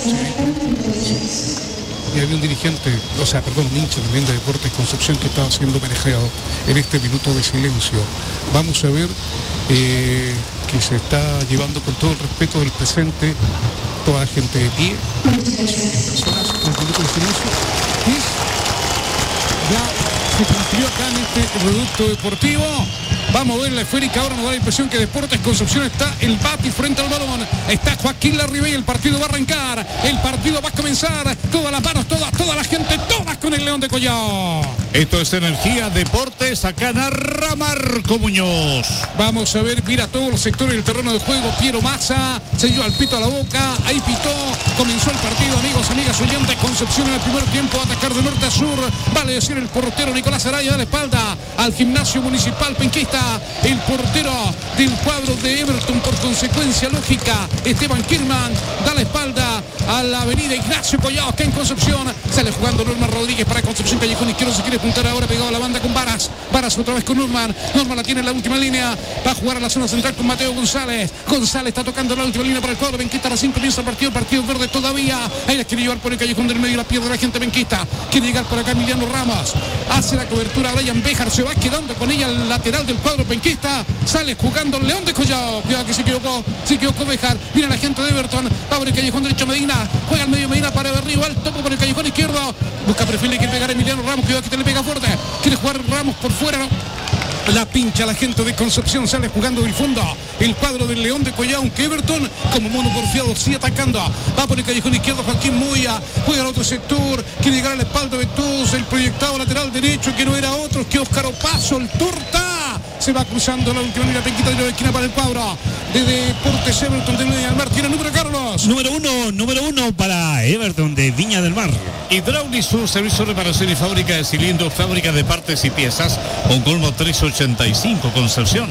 Y había un dirigente, un hincha también de Deportes Concepción que estaba siendo manejado en este minuto de silencio. Vamos a ver que se está llevando con todo el respeto del presente toda la gente de pie. Personas con el minuto de silencio. Ya se cumplió acá en este producto deportivo. Vamos a ver la esférica, ahora nos da la impresión que Deportes Concepción está el bati frente al balón. Está Joaquín Larribey, el partido va a arrancar, el partido va a comenzar. Todas las manos, toda la gente, todas con el León de Collao. Esto es Energía Deportes, acá narra Marco Muñoz. Vamos a ver, mira todos los sectores del terreno de juego. Piero Massa se dio al pito a la boca, ahí pitó, comenzó el partido, amigos, amigas oyentes. Concepción en el primer tiempo, atacar de norte a sur. Vale decir el portero Nicolás Araya da la espalda al Gimnasio Municipal Penquista. El portero del cuadro de Everton, por consecuencia lógica, Esteban Kirman, da la espalda a la avenida Ignacio Collao, que en Concepción sale jugando Norman Rodríguez para Concepción. Callejón izquierdo se quiere apuntar ahora, pegado a la banda con Varas otra vez con Norman la tiene en la última línea, va a jugar a la zona central con Mateo González está tocando la última línea para el cuadro Benquista. A las 5 comienza el partido verde todavía, ahí la quiere llevar por el callejón del medio, la pierde la gente Benquista, quiere llegar por acá Emiliano Ramos, hace la cobertura Brian Béjar, se va quedando con ella el lateral del cuadro Benquista, sale jugando el León de Collao, cuidado que se equivocó Béjar, viene la gente de Everton, va por el callejón derecho Medina, juega al medio Medina para arriba, al topo por el callejón izquierdo, busca perfil y quiere pegar a Emiliano Ramos, cuidado que te le pega fuerte, quiere jugar Ramos por fuera, la pincha la gente de Concepción, sale jugando del fondo el cuadro del León de Collao, aunque Everton como mono porfiado sigue atacando, va por el callejón izquierdo Joaquín Moya, juega al otro sector, quiere llegar a la espalda de todos, el proyectado lateral derecho que no era otro que Óscar Opaso, el Torta, se va cruzando la última línea, Penquita de la esquina para el cuadro de Deportes Everton de Viña del Mar. Tiene el número, Carlos. Número uno para Everton de Viña del Mar. Hydraulisur, servicio de reparación y fábrica de cilindros, fábrica de partes y piezas, con Colmo 385, Concepción.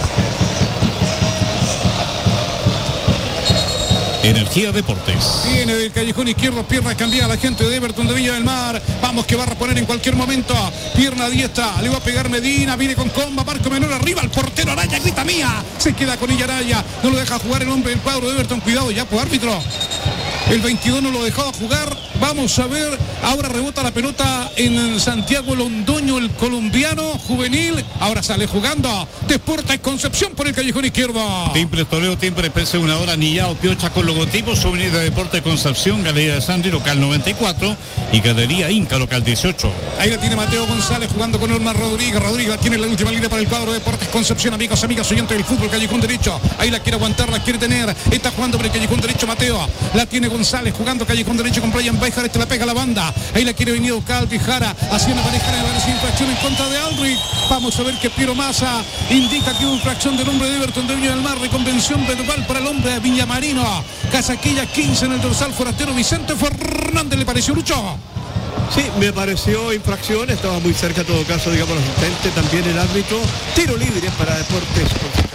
Energía Deportes. Viene del callejón izquierdo, pierna cambiada la gente de Everton de Viña del Mar. Vamos que va a reponer en cualquier momento. Pierna diestra, le va a pegar Medina, viene con comba, Marco Menor arriba, el portero Araya grita mía. Se queda con ella Araya, no lo deja jugar el hombre del cuadro de Everton. Cuidado ya, pues árbitro. El 22 no lo dejaba jugar. Vamos a ver, ahora rebota la pelota en Santiago Londoño, el colombiano juvenil. Ahora sale jugando Deportes Concepción por el callejón izquierdo. Timbre Toreo, timbre PC, una hora Nillao, Piocha con logotipo, souvenir de Deportes Concepción, Galería de Sandri, local 94 y Galería Inca, local 18. Ahí la tiene Mateo González jugando con Norman Rodríguez. Rodríguez tiene la última línea para el cuadro de Deportes Concepción, amigos, amigas oyentes del fútbol, callejón derecho. Ahí la quiere aguantar, la quiere tener. Está jugando por el callejón derecho Mateo. La tiene González jugando callejón derecho con Brian Béjar, la pega la banda, ahí la quiere venir a buscar Tijara, haciendo pareja de la infracción en contra de Aldrich. Vamos a ver que Piero Massa indica que hubo infracción del hombre de Everton de Viña del Mar, reconvención verbal para el hombre de Villamarino, Casaquilla 15 en el dorsal forastero Vicente Fernández. ¿Le pareció, Lucho? Sí, me pareció infracción, estaba muy cerca en todo caso, digamos, el asistente, también el árbitro. Tiro libre para Deportes.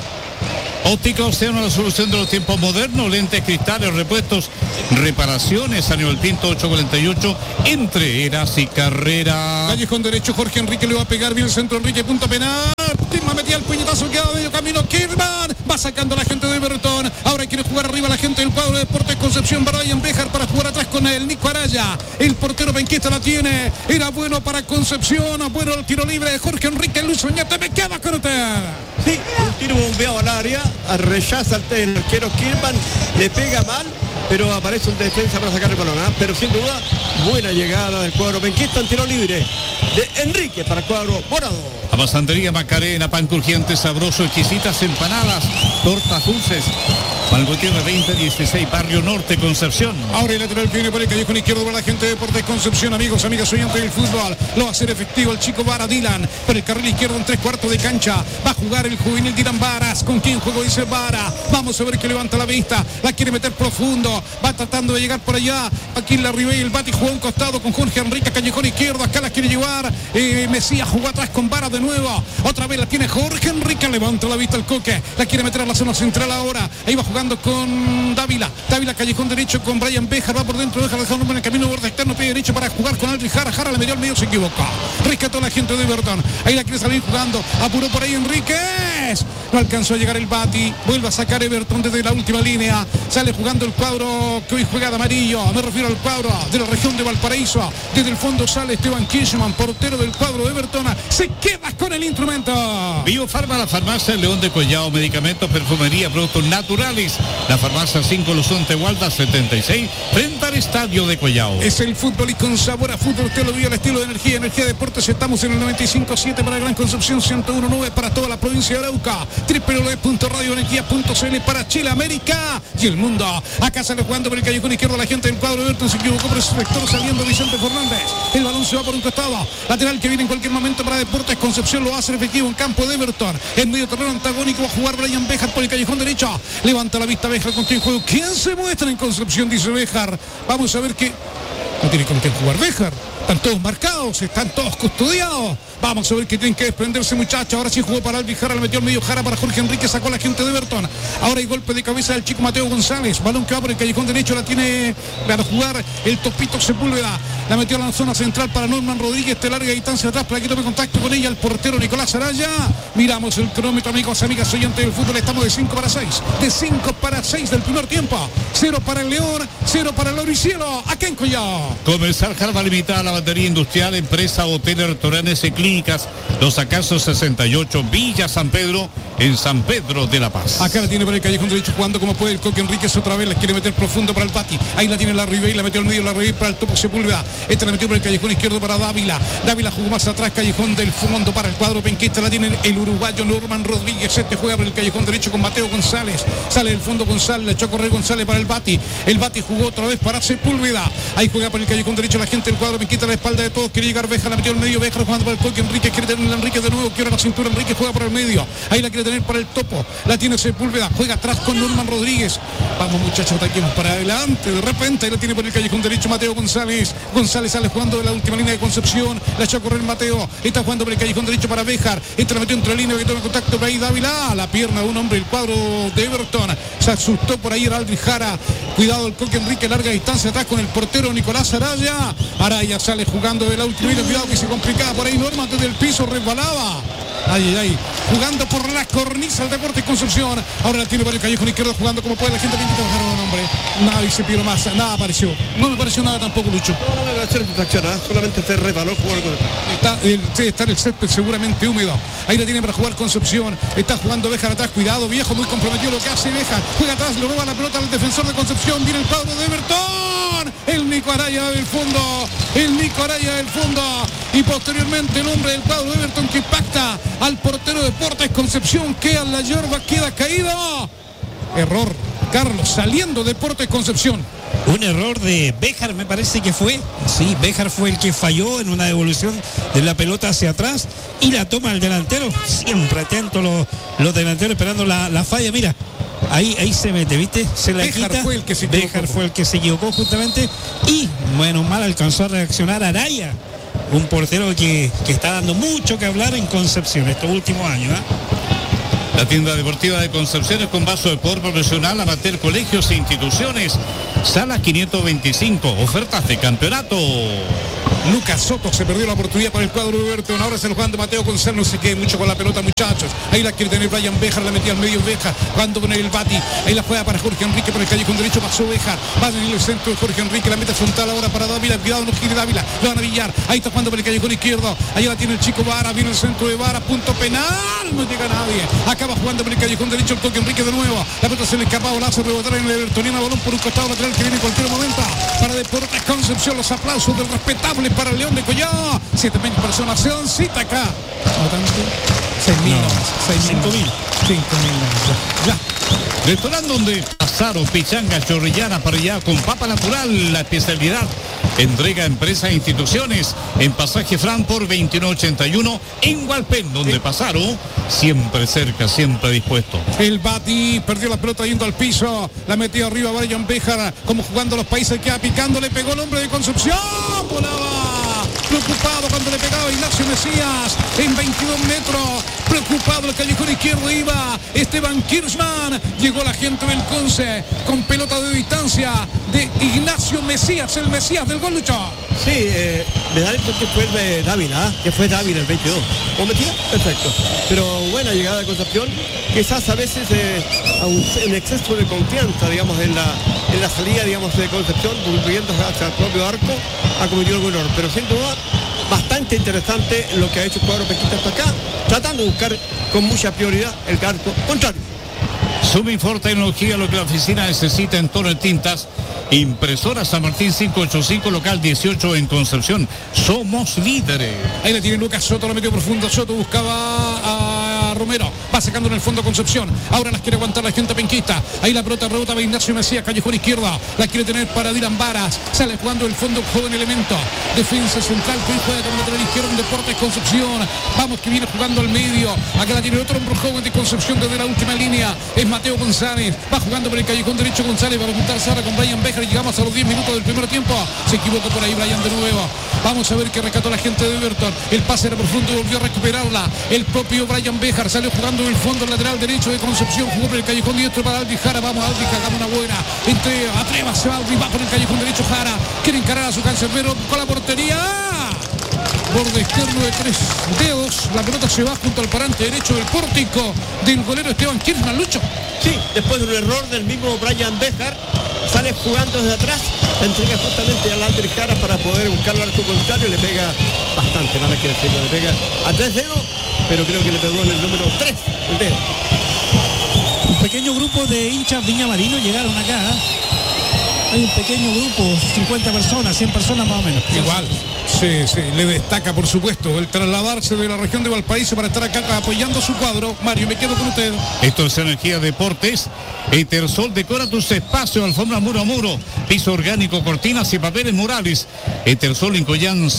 Óptica Océano, la solución de los tiempos modernos, lentes, cristales, repuestos, reparaciones, Aníbal Pinto 848, entre Eras y Carrera. Callejón derecho, Jorge Enrique le va a pegar bien el centro, Enrique, punto penal. Tirma metía el puñetazo, queda medio camino, Kirman va sacando a la gente de Everton. Ahora quiere jugar arriba la gente del cuadro de Deportes Concepción, Brian Béjar para jugar atrás con el Nico Araya. El portero Benquista la tiene, era bueno para Concepción, bueno el tiro libre de Jorge Enrique, Luis Oñate, me queda con usted. Sí, un tiro bombeado al área, rechaza el arquero Kirman, le pega mal, pero aparece un defensa para sacar el balón, ¿eh? Pero sin duda, buena llegada del cuadro Benquista, en tiro libre de Enrique para el cuadro morado. Abastantería Macarena, pan crujiente, sabroso, exquisitas empanadas, tortas dulces. Malgotierra 2016, Barrio Norte, Concepción. Ahora el lateral viene por el callejón izquierdo para la gente de Deportes Concepción, amigos, amigas oyentes del fútbol. Lo va a hacer efectivo el chico Vara Dylan por el carril izquierdo en 3/4 de cancha. Va a jugar el juvenil Dylan Varas. ¿Con quién juego? Dice Vara. Vamos a ver que levanta la vista. La quiere meter profundo. Va tratando de llegar por allá. Aquí en la Ribey, el Bati jugó a un costado con Jorge Enrique, callejón izquierdo. Acá la quiere llevar. Mesías jugó atrás con Vara de nuevo. Otra vez la tiene Jorge Enrique. Levanta la vista el Coque. La quiere meter a la zona central ahora. Ahí va a jugar jugando con Dávila, callejón derecho con Brian Béjar, va por dentro, deja dejar un hombre en el camino borde externo, pie derecho para jugar con Aldrich Jara, Jara le metió al medio, se equivocó, rescató la gente de Everton, ahí la quiere salir jugando, apuró por ahí Enríquez, no alcanzó a llegar el Bati, vuelve a sacar Everton desde la última línea, sale jugando el cuadro que hoy juega de amarillo, me refiero al cuadro de la región de Valparaíso, desde el fondo sale Esteban Kirchman, portero del cuadro de Everton, se queda con el instrumento. Biofarma, la farmacia León de Collao, medicamentos, perfumería, productos naturales, la farmacia 5 Luzón Tehualda 76, frente al estadio de Collao. Es el fútbol y con sabor a fútbol, usted lo vio, el estilo de energía Deportes, estamos en el 95.7 para Gran Concepción, 101.9 para toda la provincia de Arauca, www.radioenergia.cl para Chile, América y el mundo. Acá sale jugando por el callejón izquierdo la gente del cuadro de Everton, se equivocó por ese sector saliendo Vicente Fernández, el balón se va por un costado, lateral que viene en cualquier momento para Deportes Concepción, lo hace efectivo en campo de Everton, en medio terreno antagónico va a jugar Brian Béjar por el callejón derecho, levanta la vista Béjar con quien juego, ¿quién se muestra en Concepción? Dice Béjar, vamos a ver que no tiene con quién jugar Béjar, están todos marcados, están todos custodiados. Vamos a ver que tienen que desprenderse, muchachos. Ahora sí jugó para Albi Jara, le metió al medio Jara para Jorge Enrique, sacó a la gente de Everton. Ahora hay golpe de cabeza del chico Mateo González. Balón que va por el callejón derecho, la tiene para jugar el Topito Sepúlveda. La metió a la zona central para Norman Rodríguez, de larga distancia atrás para que tome contacto con ella el portero Nicolás Araya. Miramos el cronómetro, amigos, amigas, oyentes del fútbol. Estamos de 5 para 6. De 5 para 6 del primer tiempo. 0 para el León, 0 para el Oricielo. Acá en Collao. Comercial Jarba Limitada, la batería industrial, empresa, hoteles, restaurantes y clínicas. Los Acasos 68, Villa San Pedro, en San Pedro de la Paz. Acá la tiene por el callejón derecho jugando como puede el Coque Enríquez, otra vez la quiere meter profundo para el Pati. Ahí la tiene la Ribey, la metió al medio la Ribey para el Topo Sepúlveda. Esta la metió por el callejón izquierdo para Dávila. Dávila jugó más atrás, callejón del fondo para el cuadro penquista. La tiene el uruguayo Norman Rodríguez. Este juega por el callejón derecho con Mateo González. Sale del fondo González, le echó a correr González para el Bati. El Bati jugó otra vez para Sepúlveda. Ahí juega por el callejón derecho la gente del cuadro penquista, la espalda de todos. Quiere llegar Béjar, la metió al medio Béjar jugando para el Coque Enríquez. Quiere tener a Enrique de nuevo, quiere la cintura. Enrique juega por el medio. Ahí la quiere tener para el Topo. La tiene Sepúlveda, juega atrás con Norman Rodríguez. Vamos, muchachos, ataquemos para adelante. De repente ahí la tiene por el callejón derecho Mateo González. González sale jugando de la última línea de Concepción. La echó a correr Mateo. Está jugando por el callejón derecho para Béjar. Esta la metió entre línea que toma contacto por ahí Dávila. La pierna de un hombre, el cuadro de Everton. Se asustó por ahí el Aldrich Jara. Cuidado el Coque Enrique, larga distancia atrás con el portero Nicolás Araya. Araya sale jugando de la última línea. Cuidado que se complicaba por ahí Norman desde el piso, resbalaba. Ay, jugando por la cornisa el Deportes Concepción. Ahora la tiene por el callejón izquierdo jugando como puede la gente. Nada dice Piero Massa, nada apareció. No me pareció nada tampoco, Lucho. Solamente se resbaló está en el césped seguramente húmedo. Ahí la tiene para jugar Concepción. Está jugando Béjar atrás, cuidado, viejo, muy comprometido lo que hace Béjar. Juega atrás, le roba la pelota al defensor de Concepción. Viene el cuadro de Everton. El Nico Araya del fondo. Y posteriormente el hombre del cuadro de Everton que impacta al portero de Deportes Concepción. Queda en la hierba, queda caído. Error, Carlos, saliendo Deportes Concepción. Un error de Béjar, me parece que fue. Sí, Béjar fue el que falló en una devolución de la pelota hacia atrás y la toma el delantero. Siempre atentos los delanteros esperando la falla. Mira, ahí se mete, ¿viste? Se la Béjar quita. Béjar fue el que se equivocó justamente. Y, bueno, mal alcanzó a reaccionar Araya. Un portero que está dando mucho que hablar en Concepción estos últimos años, ¿eh? La tienda deportiva de Concepción es con vaso de poder profesional, amateur, colegios e instituciones. Salas 525, ofertas de campeonato. Lucas Soto se perdió la oportunidad para el cuadro de Everton. Ahora se lo juegan de Mateo González. No se quede mucho con la pelota, muchachos. Ahí la quiere tener Brian Béjar, la metía al medio Béjar, jugando con el Bati. Ahí la juega para Jorge Enrique por el callejón derecho. Pasó Béjar, va en el centro de Jorge Enrique, la mete frontal ahora para Dávila. Cuidado, no gire Dávila, lo van a billar. Ahí está jugando por el callejón izquierdo. Ahí la tiene el chico Vara, viene el centro de Vara, punto penal. No llega nadie. Acaba jugando por el callejón derecho el Coque Enrique de nuevo. La pelota se le escapaba, lazo rebotar en el Evertoniano, balón por un costado lateral que viene en cualquier momento. Para Deportes Concepción, los aplausos del respetable para el León de Collao. 7.000 personas se dan cita acá. No tanto. 6.000. 5.000. Ya. Restaurante donde Azaro, pichanga, chorrillana, parrillada con papa natural, la especialidad. Entrega a empresas e instituciones en Pasaje Fran por 2181 en Hualpén, donde Pasaro siempre cerca, siempre dispuesto. El Bati perdió la pelota yendo al piso, la metió arriba Brian Béjar, como jugando los países, queda picando, le pegó el hombre de Concepción, volaba preocupado cuando le pegaba Ignacio Mesías en 22 metros, preocupado el callejón izquierdo iba Esteban Kirchmann, llegó la gente del Conce con pelota de distancia de Ignacio Mesías, el Mesías del gol, Lucho. Sí, me da la impresión que fue de Dávila, que fue Dávila el 22. ¿Cómo metía? Perfecto. Pero buena llegada de Concepción, quizás a veces un exceso de confianza, digamos, en la salida, digamos, de Concepción, volviendo hacia el propio arco, ha cometido algún error. Pero sin duda, bastante interesante lo que ha hecho el cuadro penquista hasta acá, tratando de buscar con mucha prioridad el arco contrario. Suminfor Tecnología, lo que la oficina necesita en tono de tintas. Impresora San Martín 585, local 18 en Concepción. Somos líderes. Ahí la tiene Lucas Soto, lo metió profundo. Soto buscaba a Romero, va sacando en el fondo Concepción. Ahora las quiere aguantar la gente penquista. Ahí la pelota rebota de Ignacio Mesías, callejón izquierda. La quiere tener para Dylan Varas. Sale jugando el fondo, joven elemento. Defensa central, que juega con lateral izquierdo en Deportes Concepción. Vamos que viene jugando al medio. Acá la tiene otro hombre joven de Concepción desde la última línea. Es Mateo González. Va jugando por el callejón derecho González. Va a juntarse ahora con Brian Bejar. Llegamos a los 10 minutos del primer tiempo. Se equivocó por ahí Brian de nuevo. Vamos a ver qué rescató la gente de Everton. El pase era profundo y volvió a recuperarla. El propio Brian Bejar salió jugando en el fondo lateral derecho de Concepción. Jugó por el callejón diestro para Aldi Jara. Vamos Aldi, hagamos una buena. Atrévase Aldi, va por el callejón derecho Jara. Quiere encarar a su cancerbero con la portería. Borde externo de 3 dedos. La pelota se va junto al parante derecho del pórtico del golero Esteban Kirchmann, Lucho. Sí, después de un error del mismo Brian Bejar, sale jugando desde atrás, la entrega justamente al Alder Jara para poder buscar el arco contrario, le pega bastante, nada que decirlo, le pega a 3 dedos, pero creo que le pegó en el número 3, el dedo. Un pequeño grupo de hinchas Viña Marino llegaron acá. Hay un pequeño grupo, 50 personas, 100 personas más o menos. Igual. Sí, le destaca por supuesto el trasladarse de la región de Valparaíso para estar acá apoyando su cuadro. Mario, me quedo con usted. Esto es Energía Deportes. Etersol decora tus espacios, alfombra muro a muro, piso orgánico, cortinas y papeles murales. Etersol Incoyán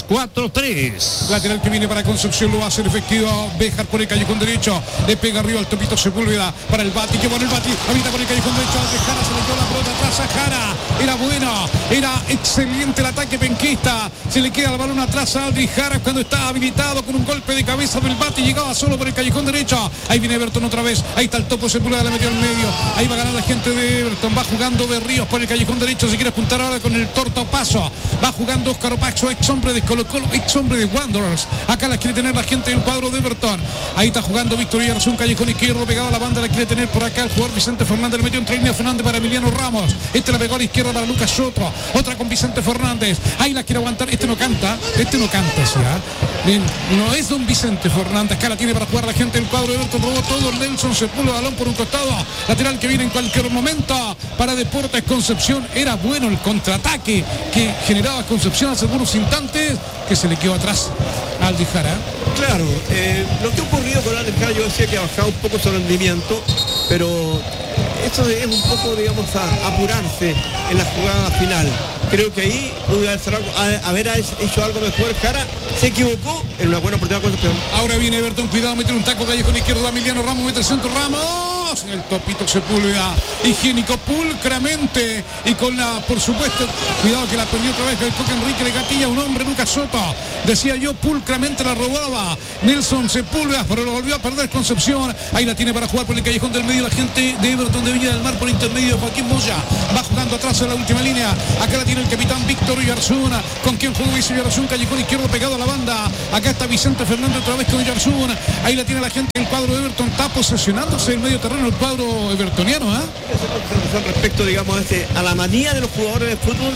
643. Lateral que viene para Concepción, lo va a hacer efectivo Bejar por el callejón derecho. Le pega arriba al Topito Sepúlveda para el Bati, que bueno el Bati, habita por el callejón derecho. De Jara se le dio la pelota atrás a Jara. Era bueno, era excelente el ataque penquista. Se le queda el balón atrás a Aldri Jara cuando está habilitado con un golpe de cabeza del Bati. Llegaba solo por el callejón derecho. Ahí viene Everton otra vez. Ahí está el Topo Sepúlveda, la metió al medio. Ahí va a ganar la gente de Everton. Va jugando Berríos por el callejón derecho. Se quiere apuntar ahora con el Torto Paso. Va jugando Óscar Opaxo, ex hombre de Colo Colo, ex hombre de Wanderers. Acá la quiere tener la gente del cuadro de Everton. Ahí está jugando Víctor Iarrazún, callejón izquierdo pegado a la banda. La quiere tener por acá el jugador Vicente Fernández. Le metió entre línea Fernández para Emiliano Ramos. Este la pegó a la izquierda para Lucas Soto. Otra con Vicente Fernández. Ahí la quiere aguantar. Este no canta, ¿sí? Bien, no es don Vicente Fernández. Acá la tiene para jugar la gente del cuadro de Everton. Robó todo Nelson Sepúlveda, balón por un costado. Lateral que viene en cualquier momento para Deportes Concepción. Era bueno el contraataque que generaba Concepción hace algunos instantes, que se le quedó atrás a Aldi Jara. Claro, lo que ha ocurrido con Aldi Jara, yo decía que ha bajado un poco su rendimiento, pero esto es un poco, digamos, a apurarse en la jugada final. Creo que ahí pudo haber hecho algo mejor. Jara se equivocó en una buena oportunidad con Concepción. Ahora viene Everton, cuidado, mete un taco callejón izquierdo de Emiliano Ramos, mete el centro Ramos. El Topito Sepúlveda, higiénico pulcramente y con la, por supuesto, cuidado que la perdió otra vez el Coque Enrique de Gatilla, un hombre, Lucas Soto. Decía yo, pulcramente la robaba Nelson Sepúlveda, pero lo volvió a perder Concepción. Ahí la tiene para jugar por el callejón del medio la gente de Everton de Viña del Mar por intermedio de Joaquín Moya. Va jugando atrás en la última línea. Acá la tiene el capitán Víctor Iyarzún, con quien jugó Iyarzún, callejón izquierdo pegado a la banda. Acá está Vicente Fernández otra vez con Iyarzún. Ahí la tiene la gente del cuadro de Everton, está posesionándose el medio terreno el cuadro evertoniano. Respecto, digamos, a la manía de los jugadores de fútbol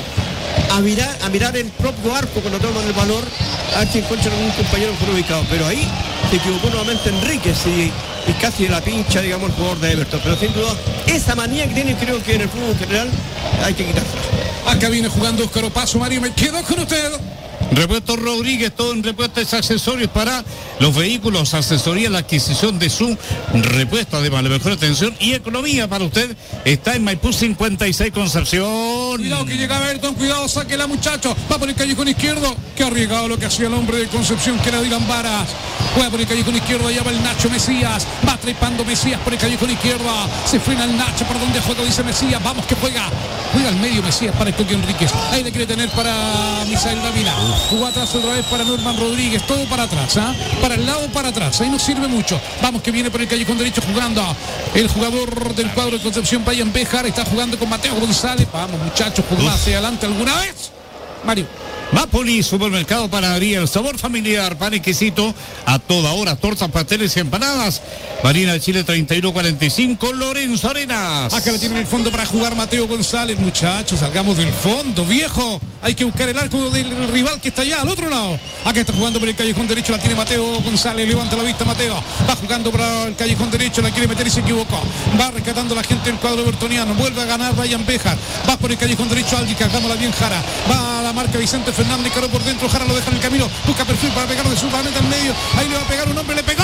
a mirar el propio arco cuando toman el valor, a ver si encuentran un compañero mejor ubicado, pero ahí se equivocó nuevamente Enríquez y casi la pincha, digamos, el jugador de Everton. Pero sin duda, esa manía que tiene, creo que en el fútbol general hay que quitarla. Acá viene jugando Óscar Opaso. Mario, me quedo con usted. Repuestos Rodríguez, todo en repuestos accesorios para los vehículos, asesoría en la adquisición de su repuesto, además la mejor atención y economía para usted está en Maipú 56 Concepción. Cuidado que llega Everton, cuidado, sáquela muchacho, va por el callejón izquierdo, que arriesgado lo que hacía el hombre de Concepción, que era Dylan Varas. Juega por el callejón izquierdo, allá va el Nacho Mesías, va trepando Mesías por el callejón izquierdo, se frena el Nacho por donde juega, dice Mesías, vamos que juega Juega al medio Mesías para el Coque Enríquez. Ahí le quiere tener para Misael Dávila. Jugó atrás otra vez para Norman Rodríguez. Todo para atrás, para el lado, para atrás. Ahí no sirve mucho. Vamos que viene por el callejón derecho jugando el jugador del cuadro de Concepción, Brian Béjar. Está jugando con Mateo González. Vamos muchachos, jugó hacia adelante alguna vez. Mario. Mapoli, supermercado, panadería, el sabor familiar, pan exquisito, a toda hora, tortas, pasteles y empanadas. Marina de Chile 3145, Lorenzo Arenas. Acá le tiene el fondo para jugar Mateo González, muchachos, salgamos del fondo, viejo. Hay que buscar el arco del rival que está allá al otro lado. Acá está jugando por el callejón derecho, la tiene Mateo González, levanta la vista Mateo. Va jugando para el callejón derecho, la quiere meter y se equivocó. Va rescatando la gente del cuadro bertoniano, vuelve a ganar Brian Béjar. Va por el callejón derecho, Aldi, cargándole bien Jara. Va a la marca Vicente Fernández, caró por dentro, Jara lo deja en el camino, busca perfil para pegar de su planeta al medio. Ahí le va a pegar un hombre, le pegó.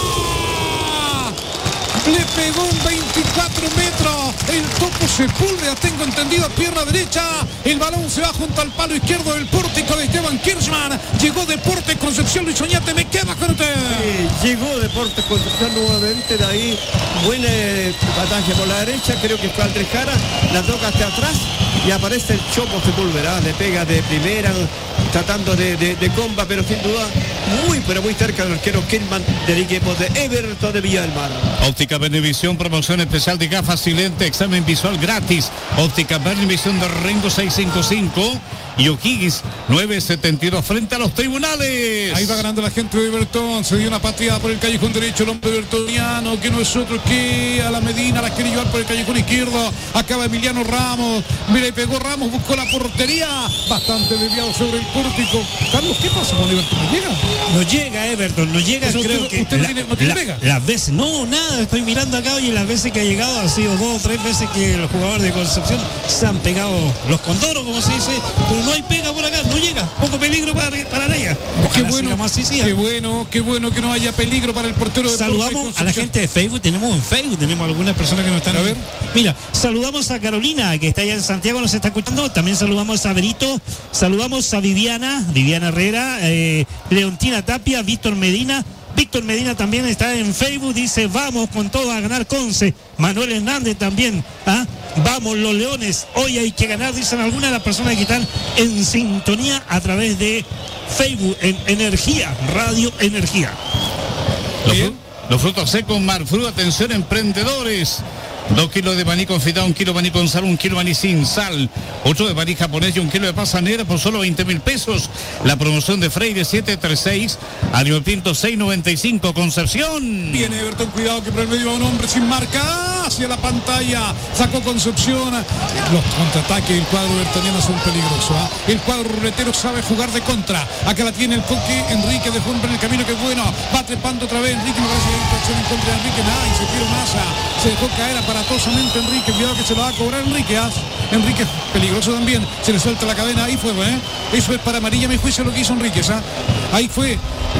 Le pegó un 24 metros. El Topo Sepúlveda, tengo entendido, pierna derecha. El balón se va junto al palo izquierdo del pórtico de Esteban Kirchmann. Llegó Deportes Concepción, Luis Oñate, me queda con usted. Sí, llegó Deportes Concepción nuevamente, de ahí buena batalla por la derecha, creo que fue Andrés Jara, la toca hacia atrás y aparece el Chopo Sepúlveda, le pega de primera, tratando de comba, pero sin duda muy pero muy cerca del arquero Kirchmann del equipo de Everton de Villa del Mar. Óptica Benevisión, promoción especial de gafas silente, examen visual gratis. Óptica Benevisión de Rengo 655 y O'Higgins 972 frente a los tribunales. Ahí va ganando la gente de Everton, se dio una pateada por el callejón derecho, el hombre evertoniano, que no es otro que a la Medina, la quiere llevar por el callejón izquierdo. Acaba Emiliano Ramos, mira, y pegó Ramos, buscó la portería, bastante desviado sobre el pórtico. Carlos, ¿qué pasa con Everton? ¿No llega? No llega Everton, no llega, Pues creo usted que no tiene pega. las veces, no, nada, estoy mirando acá y las veces que ha llegado ha sido 2 o 3 veces que los jugadores de Concepción se han pegado los condoros, como se dice, pero no hay pega por acá, no llega, poco peligro para ella. Qué bueno que no haya peligro para el portero de Saludamos a la gente de Facebook, tenemos algunas personas que nos están a ver. Mira, saludamos a Carolina, que está allá en Santiago, nos está escuchando, también saludamos a Berito, saludamos a Viviana Herrera, Leontina Tapia, Víctor Medina también está en Facebook, dice vamos con todo a ganar Conce. Manuel Hernández también, vamos los Leones, hoy hay que ganar, dicen algunas de las personas que están en sintonía a través de Facebook en Energía, Radio Energía. Los frutos secos Marfru, atención emprendedores. 2 kilos de maní confitado, 1 kilo de maní con sal, 1 kilo de maní sin sal, 8 de maní japonés y 1 kilo de pasa negra por solo 20.000 pesos. La promoción de Freire 736, Ario Pinto 695, Concepción. Viene Everton, cuidado que por el medio va un hombre sin marca, hacia la pantalla, sacó Concepción. Los contraataques del cuadro evertoniano son peligrosos. El cuadro ruletero sabe jugar de contra. Acá la tiene el Coque Enrique, dejó hombre en el camino, que bueno, va trepando otra vez Enrique, me parece que hay infracción en contra de Enrique, nada, y se tiró masa, se dejó caer aparatosamente Enrique, cuidado que se lo va a cobrar Enrique. Enrique peligroso también, se le suelta la cadena, ahí fue, eso es para amarilla, mi juicio, lo que hizo Enrique, ahí fue,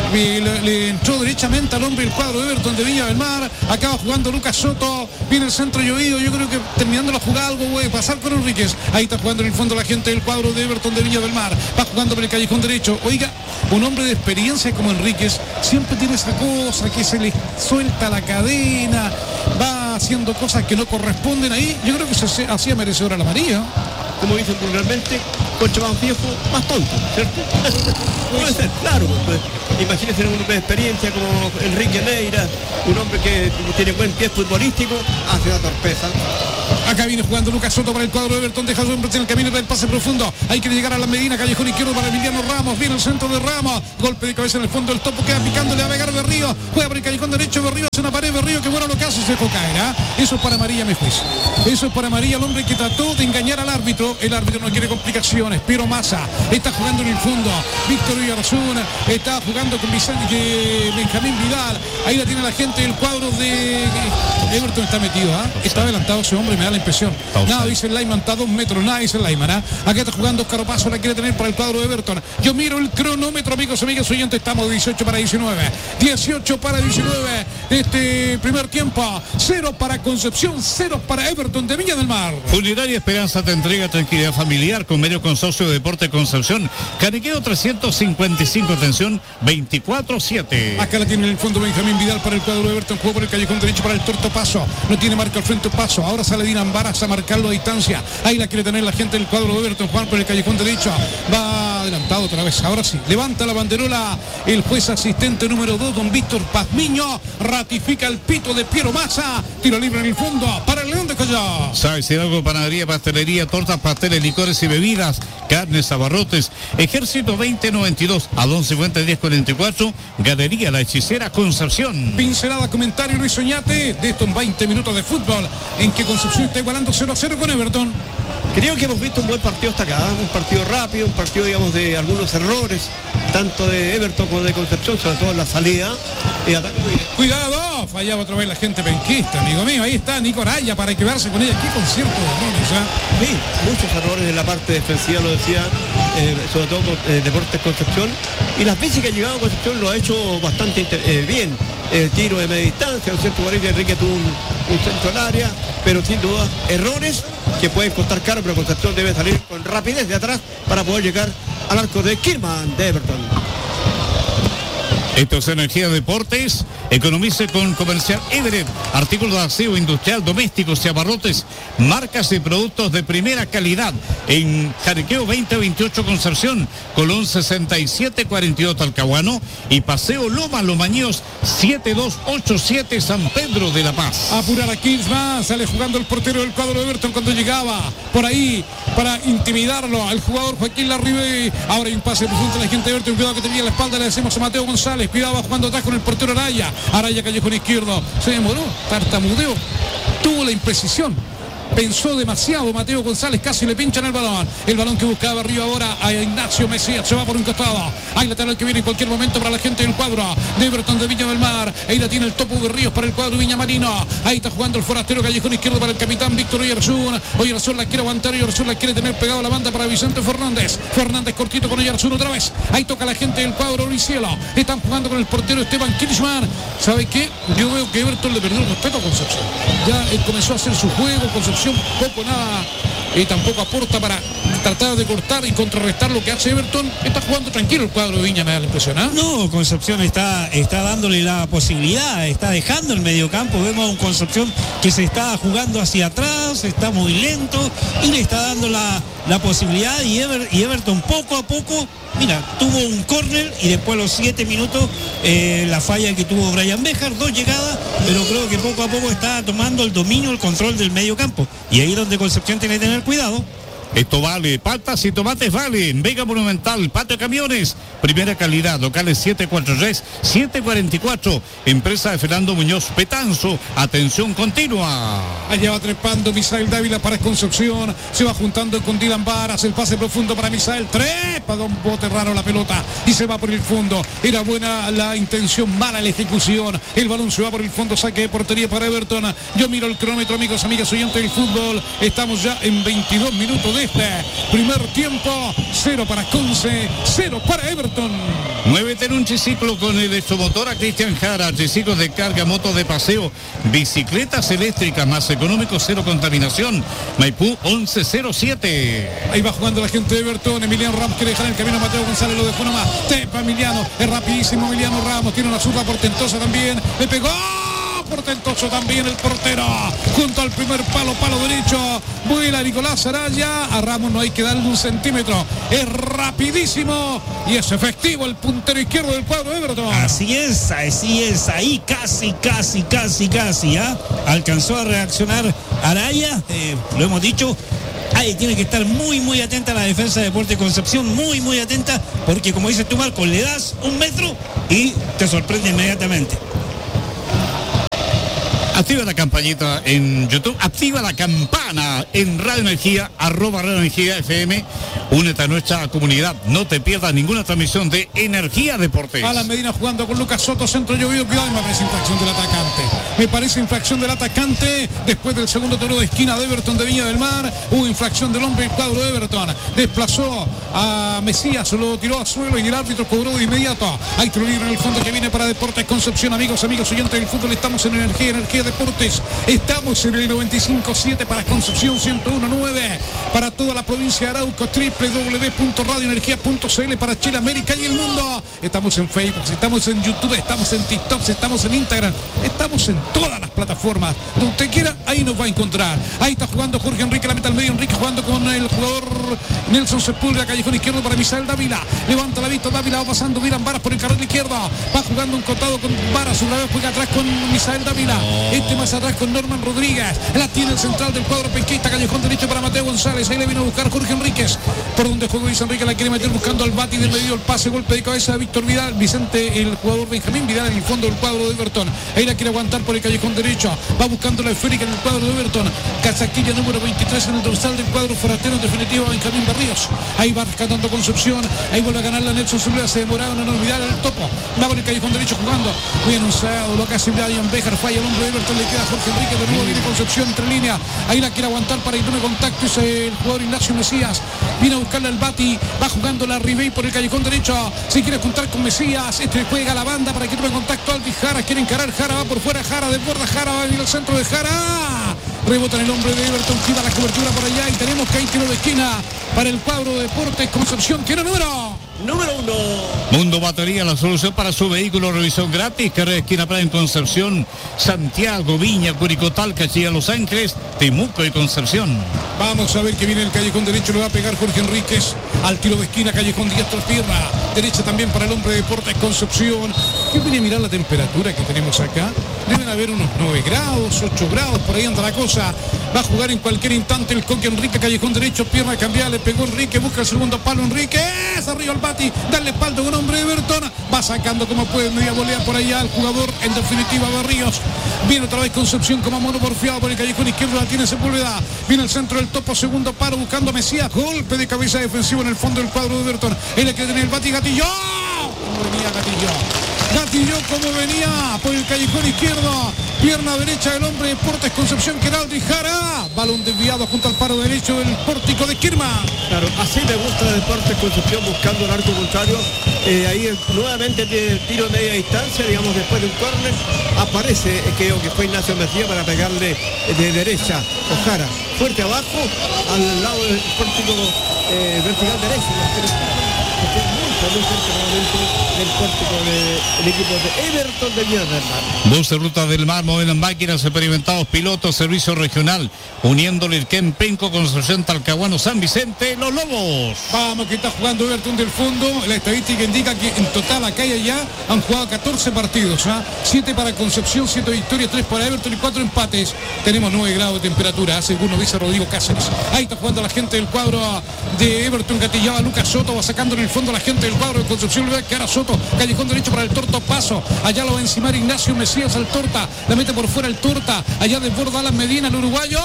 le entró derechamente al hombre el cuadro de Everton de Viña del Mar. Acaba jugando Lucas Soto, viene el centro llovido, yo creo que terminando la jugada algo puede pasar con Enríquez. Ahí está jugando en el fondo la gente del cuadro de Everton de Viña del Mar, va jugando por el callejón derecho. Oiga, un hombre de experiencia como Enríquez siempre tiene esa cosa que se le suelta la cadena, va haciendo cosas que no corresponden ahí. Yo creo que se hacía merecedor a la amarilla. Como dicen vulgarmente, coche más viejo, más tonto, ¿cierto? Puede ser, claro. Pues, imagínense un hombre de experiencia como Enrique Neira, un hombre que tiene buen pie futbolístico, hace una torpeza. Acá viene jugando Lucas Soto para el cuadro de Everton, deja su hombre en el camino del pase profundo. Hay que llegar a la Medina, callejón izquierdo para Emiliano Ramos, viene el centro de Ramos, golpe de cabeza en el fondo del Topo, queda picándole a Vegar Berrío, juega por el callejón derecho, Berrío hace una pared, Berrío, que bueno lo que hace, se dejó caer, Eso es para amarilla, mi juicio. Eso es para amarilla, el hombre que trató de engañar al árbitro. El árbitro no quiere complicaciones. Piero Massa está jugando en el fondo, Víctor Villarzún está jugando con Benjamín Vidal. Ahí la tiene la gente del cuadro de Everton, está metido, está adelantado ese hombre, me da la impresión. Nada dice el Lyman, está a 2 metros, nada dice el Lyman. Acá está jugando Oscar Opaso, la quiere tener para el cuadro de Everton. Yo miro el cronómetro, amigos, amigas oyentes, estamos 18 para 19. 18 para 19 este primer tiempo. 0 para Concepción, 0 para Everton de Viña del Mar. Funeraria Esperanza te entrega tranquilidad familiar con medio consorcio de Deporte Concepción. Caniqueo 355, atención 24/7. Acá la tiene en el fondo Benjamín Vidal para el cuadro de Everton, juego por el callejón derecho para el Torto Paso. No tiene marca al frente Paso. Ahora sale Varas a marcarlo a distancia. Ahí la quiere tener la gente del cuadro de Everton. Juan por el callejón derecho. Va adelantado otra vez. Ahora sí. Levanta la banderola el juez asistente número 2, don Víctor Pazmiño. Ratifica el pito de Piero Massa. Tiro libre en el fondo para el León de Callao. ¿Sabes si algo? Panadería, pastelería, tortas, pasteles, licores y bebidas, carnes, abarrotes. Ejército 2092, Adón 50-1044, Galería La Hechicera, Concepción. Pincelada, comentario Luis Oñate de estos 20 minutos de fútbol en que Concepción está igualando 0-0 con Everton. Creo que hemos visto un buen partido hasta acá, un partido rápido, un partido, digamos, de algunos errores, tanto de Everton como de Concepción, sobre todo en la salida. Cuidado, fallaba otra vez la gente penquista, amigo mío. Ahí está Nico Araya para quedarse con ella. Qué concierto de errores, ¿eh? Sí, muchos errores en la parte defensiva, lo decía, sobre todo con Deportes Concepción. Y las veces que ha llegado Concepción lo ha hecho bastante bien. El tiro de media distancia, un centro por ahí, Enrique tuvo un centro al área, pero sin duda errores que pueden costar caro, pero Concepción debe salir con rapidez de atrás para poder llegar al arco de Kirman de Everton. Esto es Energía Deportes. Economice con Comercial Everett. Artículos de aseo industrial, domésticos y abarrotes. Marcas y productos de primera calidad. En Jariqueo 2028 Concepción, Colón 6742 Talcahuano y Paseo Loma Lomañíos 7287 San Pedro de la Paz. Apurar a Kinsman, sale jugando el portero del cuadro de Everton cuando llegaba por ahí para intimidarlo al jugador Joaquín Larribey. Ahora hay un pase profundo de la gente de Everton. Cuidado que tenía la espalda, le decimos a Mateo González. Cuidado jugando atrás con el portero Araya. Araya callejón izquierdo. Se demoró, tartamudeó. Tuvo la imprecisión. Pensó demasiado Mateo González, casi le pinchan el balón que buscaba arriba ahora a Ignacio Mesías, se va por un costado, hay lateral que viene en cualquier momento para la gente del cuadro de Everton de Viña del Mar, ahí la tiene el Topo de Ríos para el cuadro Viña Marino, ahí está jugando el forastero callejón izquierdo para el capitán Víctor Oyarzún. Oyarzún la quiere aguantar, Oyarzún la quiere tener pegado a la banda para Vicente Fernández cortito con Oyarzún otra vez, ahí toca la gente del cuadro Oricielo, están jugando con el portero Esteban Kirchman. ¿Sabe qué? Yo veo que Everton le perdió el respeto a Concepción, ya él comenzó a hacer su juego, Concepción poco nada y tampoco aporta para tratar de cortar y contrarrestar lo que hace Everton. Está jugando tranquilo el cuadro de Viña, me da la impresión, ¿eh? No, Concepción está dándole la posibilidad, está dejando el mediocampo. Vemos a un Concepción que se está jugando hacia atrás, está muy lento y le está dando la posibilidad y Everton poco a poco, mira, tuvo un córner y después a los 7 minutos la falla que tuvo Brian Béjar, 2 llegadas, pero creo que poco a poco está tomando el dominio, el control del mediocampo y ahí donde Concepción tiene que tener cuidado. Esto vale, patas y tomates valen. Vega Monumental, Patio Camiones, primera calidad, locales 743, 744, empresa de Fernando Muñoz Petanzo, atención continua. Allá va trepando Misael Dávila para Concepción, se va juntando con Dylan Varas, el pase profundo para Misael, trepa, don bote raro la pelota y se va por el fondo. Era buena la intención, mala la ejecución, el balón se va por el fondo, saque de portería para Everton. Yo miro el cronómetro, amigos, amigas oyentes del fútbol, estamos ya en 22 minutos de este primer tiempo. 0 para Conce, 0 para Everton. Muévete en un triciclo con el electromotor a Cristian Jara, triciclos de carga, motos de paseo, bicicletas eléctricas, más económico, cero contaminación. Maipú 1107. Ahí va jugando la gente de Everton. Emiliano Ramos quiere dejar el camino a Mateo González, lo dejó nomás. Tepa Emiliano, es rapidísimo Emiliano Ramos, tiene una zurda portentosa también, le pegó portentoso también el portero, junto al primer palo derecho, vuela Nicolás Araya, a Ramos no hay que darle un centímetro, es rapidísimo y es efectivo el puntero izquierdo del cuadro de Everton. Así es, ahí casi, ¿ah? Alcanzó a reaccionar Araya, lo hemos dicho. Ahí tiene que estar muy atenta a la defensa de Deportes Concepción, muy atenta, porque como dices tú, Marco, le das 1 metro y te sorprende inmediatamente. Activa la campañita en YouTube, activa la campana en Radio Energía, @Radio Energía FM. Únete a nuestra comunidad, no te pierdas ninguna transmisión de Energía Deportes. Alan Medina jugando con Lucas Soto, centro llovido, cuidado, me parece infracción del atacante. Me parece infracción del atacante después del segundo tiro de esquina de Everton de Viña del Mar. Hubo infracción del hombre del cuadro de Everton. Desplazó a Mesías, lo tiró al suelo y el árbitro cobró de inmediato. Hay tiro libre en el fondo que viene para Deportes Concepción. Amigos oyentes del fútbol, estamos en Energía Deportes. Estamos en el 95.7 para Concepción, 101.9 para toda la provincia de Arauco, www.radioenergia.cl para Chile, América y el mundo. Estamos en Facebook, estamos en YouTube, estamos en TikTok, estamos en Instagram, estamos en todas las plataformas. Donde usted quiera, ahí nos va a encontrar. Ahí está jugando Jorge Enrique, la meta al medio. Enrique jugando con el jugador Nelson Sepúlveda, callejón izquierdo para Misael Dávila. Levanta la vista, Dávila va pasando, Dylan Varas por el carril izquierdo. Va jugando un costado con Varas, una vez juega atrás con Misael Dávila. Más atrás con Norman Rodríguez. La tiene el central del cuadro penquista, callejón derecho para Mateo González. Ahí le vino a buscar Jorge Enríquez. Por donde juega Luis Enrique, la quiere meter buscando al bati de medio, el pase, golpe de cabeza de Víctor Vidal. Vicente, el jugador Benjamín Vidal en el fondo del cuadro de Everton. Ahí la quiere aguantar por el callejón derecho. Va buscando la esférica en el cuadro de Everton. Casaquilla número 23 en el dorsal del cuadro forastero, en definitiva Benjamín Berríos. Ahí va rescatando Concepción. Ahí vuelve a ganar la Nelson Zuleta. Se demoraba en olvidar el topo. Va por el callejón derecho jugando. Muy anunciado. Lo que hace Brian Bejar. Falla el hombre de Everton. Le queda Jorge Enrique. De nuevo viene Concepción entre línea. Ahí la quiere aguantar para ir de contacto. Es el jugador Ignacio Mesías. Viene a buscarle al bati. Va jugando la Ribey por el callejón derecho. Se quiere juntar con Mesías. Este juega la banda para que tome contacto. Aldi Jara quiere encarar. Jara va por fuera. Jara desborda. Jara va en el centro de Jara. Rebota en el hombre de Everton. Gira la cobertura por allá. Y tenemos que hay tiro de esquina para el cuadro de Deportes Concepción. Tiene número 1. Mundo Batería, la solución para su vehículo, revisión gratis, carrera esquina Prada en Concepción, Santiago, Viña, Curicó, Talca, Chía, Los Ángeles, Temuco y Concepción. Vamos a ver que viene el callejón derecho, lo va a pegar Jorge Enríquez al tiro de esquina, callejón diestro, pierna derecha también para el hombre de Deportes Concepción. ¿Qué viene a mirar la temperatura que tenemos acá? Deben haber unos 9 grados, 8 grados, por ahí anda la cosa. Va a jugar en cualquier instante el Coque Enrique, callejón derecho, pierna cambiada, le pegó Enrique, busca el segundo palo Enrique, arriba al bati, dale espalda con hombre de Everton, va sacando como puede, media volea por allá al jugador, en definitiva Berríos. Viene otra vez Concepción como mono porfiado por el callejón izquierdo, la tiene Sepúlveda, viene el centro del topo, segundo paro buscando a Mesías, golpe de cabeza defensivo en el fondo del cuadro de Everton, él le quiere tener el bati, Gatillo, venía Gatillo como venía por el callejón izquierdo, pierna derecha del hombre de Deportes Concepción, que era Aldi Jara, balón desviado junto al paro derecho del pórtico de Kirma. Claro, así le gusta el Deportes Concepción, buscando el arco contrario. Ahí nuevamente tiene el tiro de media distancia, digamos, después de un córner aparece, creo que fue Ignacio Mesías para pegarle de derecha Ojara, fuerte abajo al lado del pórtico vertical derecho, muy cerca del pórtico del equipo de Everton de Villas del Mar. Bus de Ruta del Mar, modernas máquinas, experimentados pilotos, servicio regional, uniéndole el Ken Penco, Concepción, Talcahuano, San Vicente, Los Lobos. Vamos, que está jugando Everton del fondo. La estadística indica que en total acá y allá han jugado 14 partidos, 7 para Concepción, 7 victorias, 3 para Everton y 4 empates. Tenemos 9 grados de temperatura, según nos dice Rodrigo Cáceres. Ahí está jugando la gente del cuadro de Everton, gatillaba Lucas Soto, va sacando en el fondo la gente del cuadro de Concepción, le va a quedar a Soto, callejón derecho para el Torto Paso, allá lo va a encimar Ignacio Mesías al Torta, la mete por fuera el Torta, allá desborda Alan Medina, el uruguayo,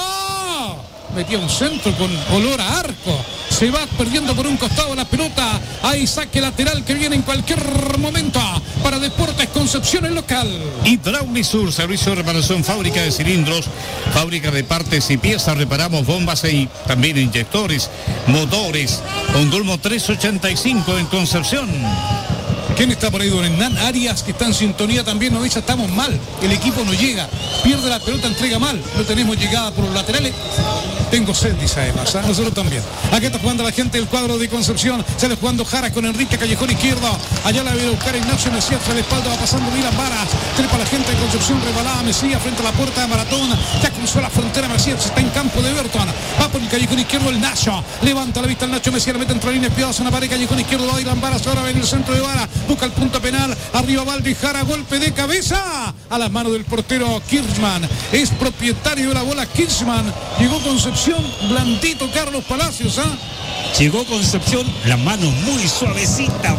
metía un centro con olor a arco, se va perdiendo por un costado la pelota, hay saque lateral que viene en cualquier momento para Deportes Concepción, el local. Hidraulisur, servicio de reparación, fábrica de cilindros, fábrica de partes y piezas, reparamos bombas y también inyectores, motores, Ondulmo 385 en Concepción. ¿Quién está por ahí? Don Hernán Arias, que está en sintonía también, nos dice, estamos mal, el equipo no llega, pierde la pelota, entrega mal, no tenemos llegada por los laterales. Tengo sed, dice además, nosotros también. Aquí está jugando la gente del cuadro de Concepción, sale jugando Jara con Enrique, callejón izquierdo, allá la viene a buscar Ignacio Mesías, tras la espalda va pasando Milan Varas, trepa la gente de Concepción, rebalada Mesías frente a la puerta de Maratón, ya cruzó la frontera Mesías, está en campo de Everton, va por el callejón izquierdo el Nacho, levanta la vista el Nacho Mesías, le mete entre líneas piadas, una pared, callejón izquierdo, va Milan Varas, ahora viene el centro de Vara, busca el punto penal, arriba Valdi Jara, golpe de cabeza, a las manos del portero Kirchman, es propietario de la bola Kirchman, llegó Concepción, blandito Carlos Palacios, Llegó Concepción, la mano muy suavecita,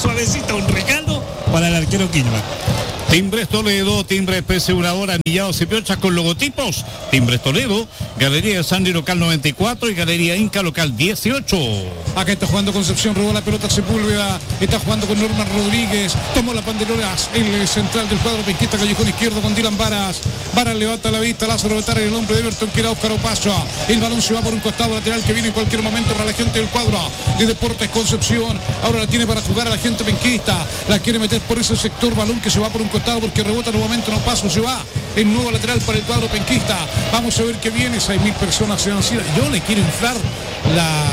un regalo para el arquero Kirchman. Timbres Toledo, Timbres PC una hora, anillados y piochas con logotipos. Timbres Toledo, Galería Sandy local 94 y Galería Inca local 18. Acá está jugando Concepción, robó la pelota Sepúlveda, está jugando con Norman Rodríguez, tomó la banderola, el central del cuadro penquista, callejón izquierdo con Dylan Varas. Varas levanta la vista, Lázaro Betar, el hombre de Everton, que era Óscar Opaso. El balón se va por un costado lateral que viene en cualquier momento para la gente del cuadro de Deportes Concepción. Ahora la tiene para jugar a la gente penquista, la quiere meter por ese sector, balón que se va por un costado porque rebota nuevamente, no paso, se va el nuevo lateral para el cuadro penquista. Vamos a ver qué viene, 6.000 personas se han sido. Yo le quiero inflar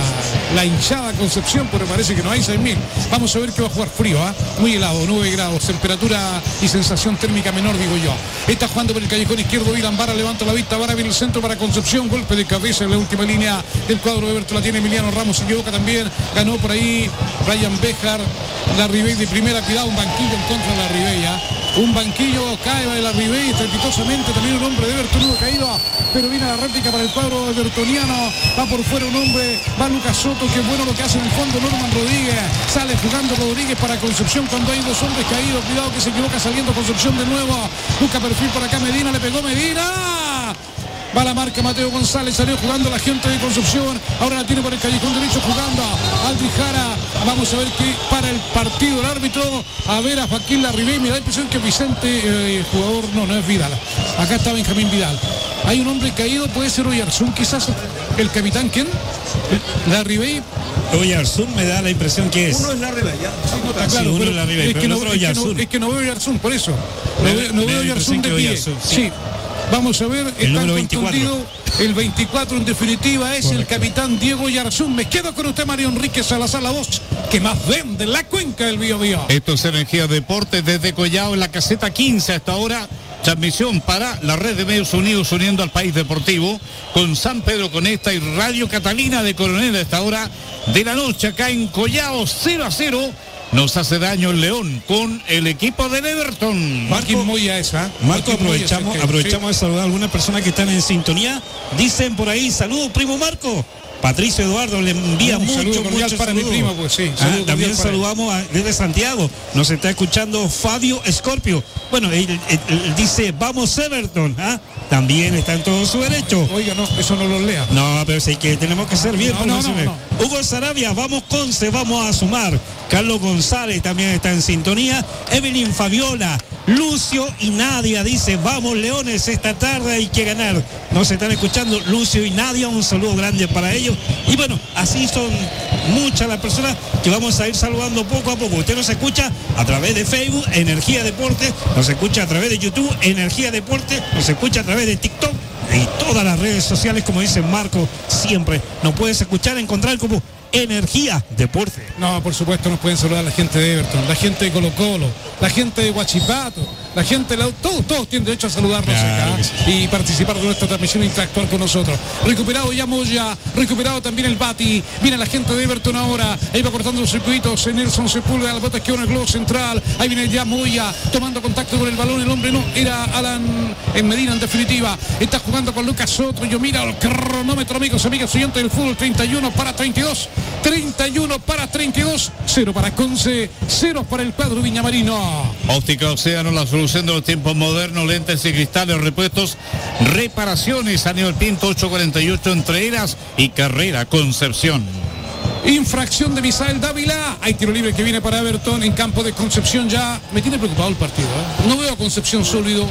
la hinchada Concepción, pero parece que no hay 6.000. Vamos a ver que va a jugar frío, muy helado, 9 grados, temperatura y sensación térmica menor, digo yo. Está jugando por el callejón izquierdo, Dylan Vara levanta la vista, Vara viene el centro para Concepción, golpe de cabeza en la última línea del cuadro de Everton, la tiene Emiliano Ramos, se equivoca también, ganó por ahí Brian Béjar, la Ribey de primera, cuidado, un banquillo en contra de la Ribey, un banquillo cae de la Ribey estrepitosamente, también un hombre de Everton, uno caído, pero viene la réplica para el cuadro evertoniano, va por fuera un hombre, va Lucas Soto, que bueno lo que hace en el fondo Norman Rodríguez, sale jugando Rodríguez para Concepción cuando hay dos hombres caídos, cuidado que se equivoca saliendo Concepción de nuevo, busca perfil por acá Medina, le pegó Medina, va la marca Mateo González, salió jugando la gente de Concepción, ahora la tiene por el callejón derecho jugando Aldrijara, vamos a ver qué para el partido el árbitro, a ver a Joaquín Larribey, me da la impresión que Vicente, el jugador, no es Vidal, acá está Benjamín Vidal, hay un hombre caído, puede ser Oyarzún quizás, el capitán, ¿quién? Larribey. Oyarzún me da la impresión que es. Uno es Larribey, ya. Sí, no está claro, uno es Larribey, pero el otro Oyarzún. Es que no veo Oyarzún, por eso. No veo Oyarzún de pie. Sí. Vamos a ver, el número 24. El 24 en definitiva es correcto. El capitán Diego Oyarzún. Me quedo con usted, Mario Enrique Salazar, la voz que más vende en la cuenca del Biobío. Esto es Energía Deportes desde Collao en la caseta 15 hasta ahora. Transmisión para la red de medios unidos uniendo al país deportivo con San Pedro Conecta y Radio Catalina de Coronel a esta hora de la noche acá en Collao 0-0. Nos hace daño el León con el equipo del Everton. Marco, aprovechamos de saludar a algunas personas que están en sintonía. Dicen por ahí, saludos primo Marco. Patricio Eduardo le envía mucho para mi primo, pues sí. También saludamos desde Santiago. Nos está escuchando Fabio Escorpio. Bueno, él dice, vamos Everton. También está en todo su derecho. Oiga, no, eso no lo lea. No, pero sí que tenemos que ser bien profesionales. No. Hugo Sarabia, vamos Conce, vamos a sumar. Carlos González también está en sintonía. Evelyn Fabiola, Lucio y Nadia dice, vamos Leones, esta tarde hay que ganar. Nos están escuchando Lucio y Nadia, un saludo grande para ellos. Y bueno, así son muchas las personas que vamos a ir saludando poco a poco. Usted nos escucha a través de Facebook, Energía Deportes, nos escucha a través de YouTube, Energía Deportes, nos escucha a través de TikTok y todas las redes sociales, como dice Marco, siempre nos puedes escuchar, encontrar como Energía Deporte. No, por supuesto nos pueden saludar la gente de Everton, la gente de Colo Colo, la gente de Huachipato, la gente de todos tienen derecho a saludarnos acá y participar de nuestra transmisión e interactuar con nosotros. Recuperado ya Moya, recuperado también el Bati, viene la gente de Everton ahora, ahí va cortando los circuitos, Nelson Sepúlveda, la bota que en el globo central, ahí viene ya Moya, tomando contacto con el balón, el hombre no, era Alan en Medina en definitiva, está jugando con Lucas Soto, yo mira el cronómetro, amigos, amigas, oyentes del fútbol, 31 para 32, 31 para 32, 0 para Conce, 0 para el cuadro viñamarino. Óptica Océano, la solución de los tiempos modernos, lentes y cristales, repuestos, reparaciones, Aníbal Pinto 848 entre Eras y Carrera Concepción. Infracción de Misael Dávila, hay tiro libre que viene para Everton en campo de Concepción. Ya me tiene preocupado el partido, no veo a Concepción sólido,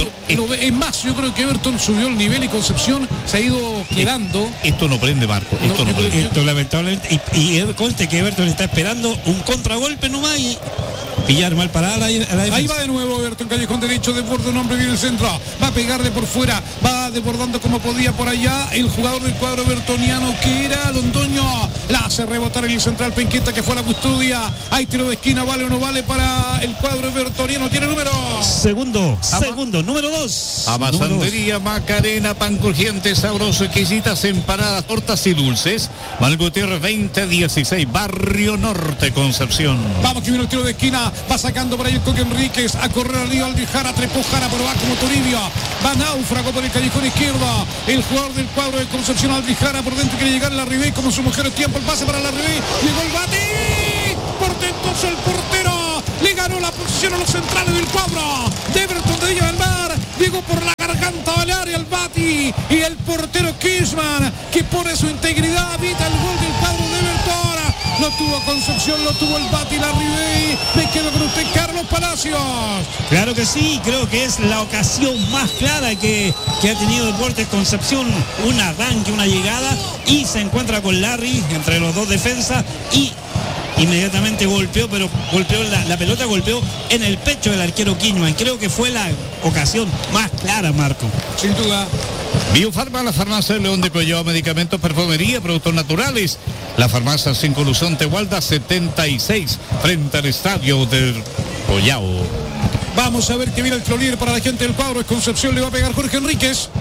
es más, yo creo que Everton subió el nivel y Concepción se ha ido quedando. Esto no prende, Marco, esto no prende. Esto lamentablemente, y conste que Everton está esperando un contragolpe nomás y pillar mal parada la defensa. Ahí va de nuevo Everton, callejón derecho, desborda un hombre, viene el centro, va a pegar de por fuera, va desbordando como podía por allá el jugador del cuadro evertoniano que era Londoño, la hace rebotar en el central Penqueta que fue a la custodia, hay tiro de esquina, vale o no vale para el cuadro evertoniano, tiene número segundo, número 2. Abasandería Macarena, pan crujiente, sabroso, exquisitas, empanadas, tortas y dulces. Manuel Gutiérrez 2016, Barrio Norte, Concepción. Vamos que viene el tiro de esquina, va sacando por ahí el Coque Enríquez, a correr al río Aldrijara, trepó Jara, pero va como Toribio, va náufrago por el callejón izquierdo, el jugador del cuadro de Concepción, Aldrijara, por dentro quiere llegar a la Ribey como su mujer, el tiempo, el pase para la Ribey, llegó el bate, por dentro el portero, le ganó la posición a los centrales del cuadro de Everton de Villa del Mar, llegó por la garganta del área el Bati y el portero Kirchman que pone su integridad, evita el gol del cuadro de Everton. Lo tuvo Concepción, lo tuvo el Bati, la Ribey. Me quedo con usted, Carlos Palacios. Claro que sí, creo que es la ocasión más clara que ha tenido Deportes Concepción. Un arranque, una llegada y se encuentra con Larry entre los dos defensas y inmediatamente golpeó, pero la pelota golpeó en el pecho del arquero Kirchman. Creo que fue la ocasión más clara, Marco. Sin duda, Biofarma, la farmacia León de Collao, medicamentos, perfumería, productos naturales. La farmacia Sin Colusión Tehualda 76, frente al estadio del Collao. Vamos a ver qué viene el clolier para la gente del cuadro. Es Concepción, le va a pegar Jorge Enríquez.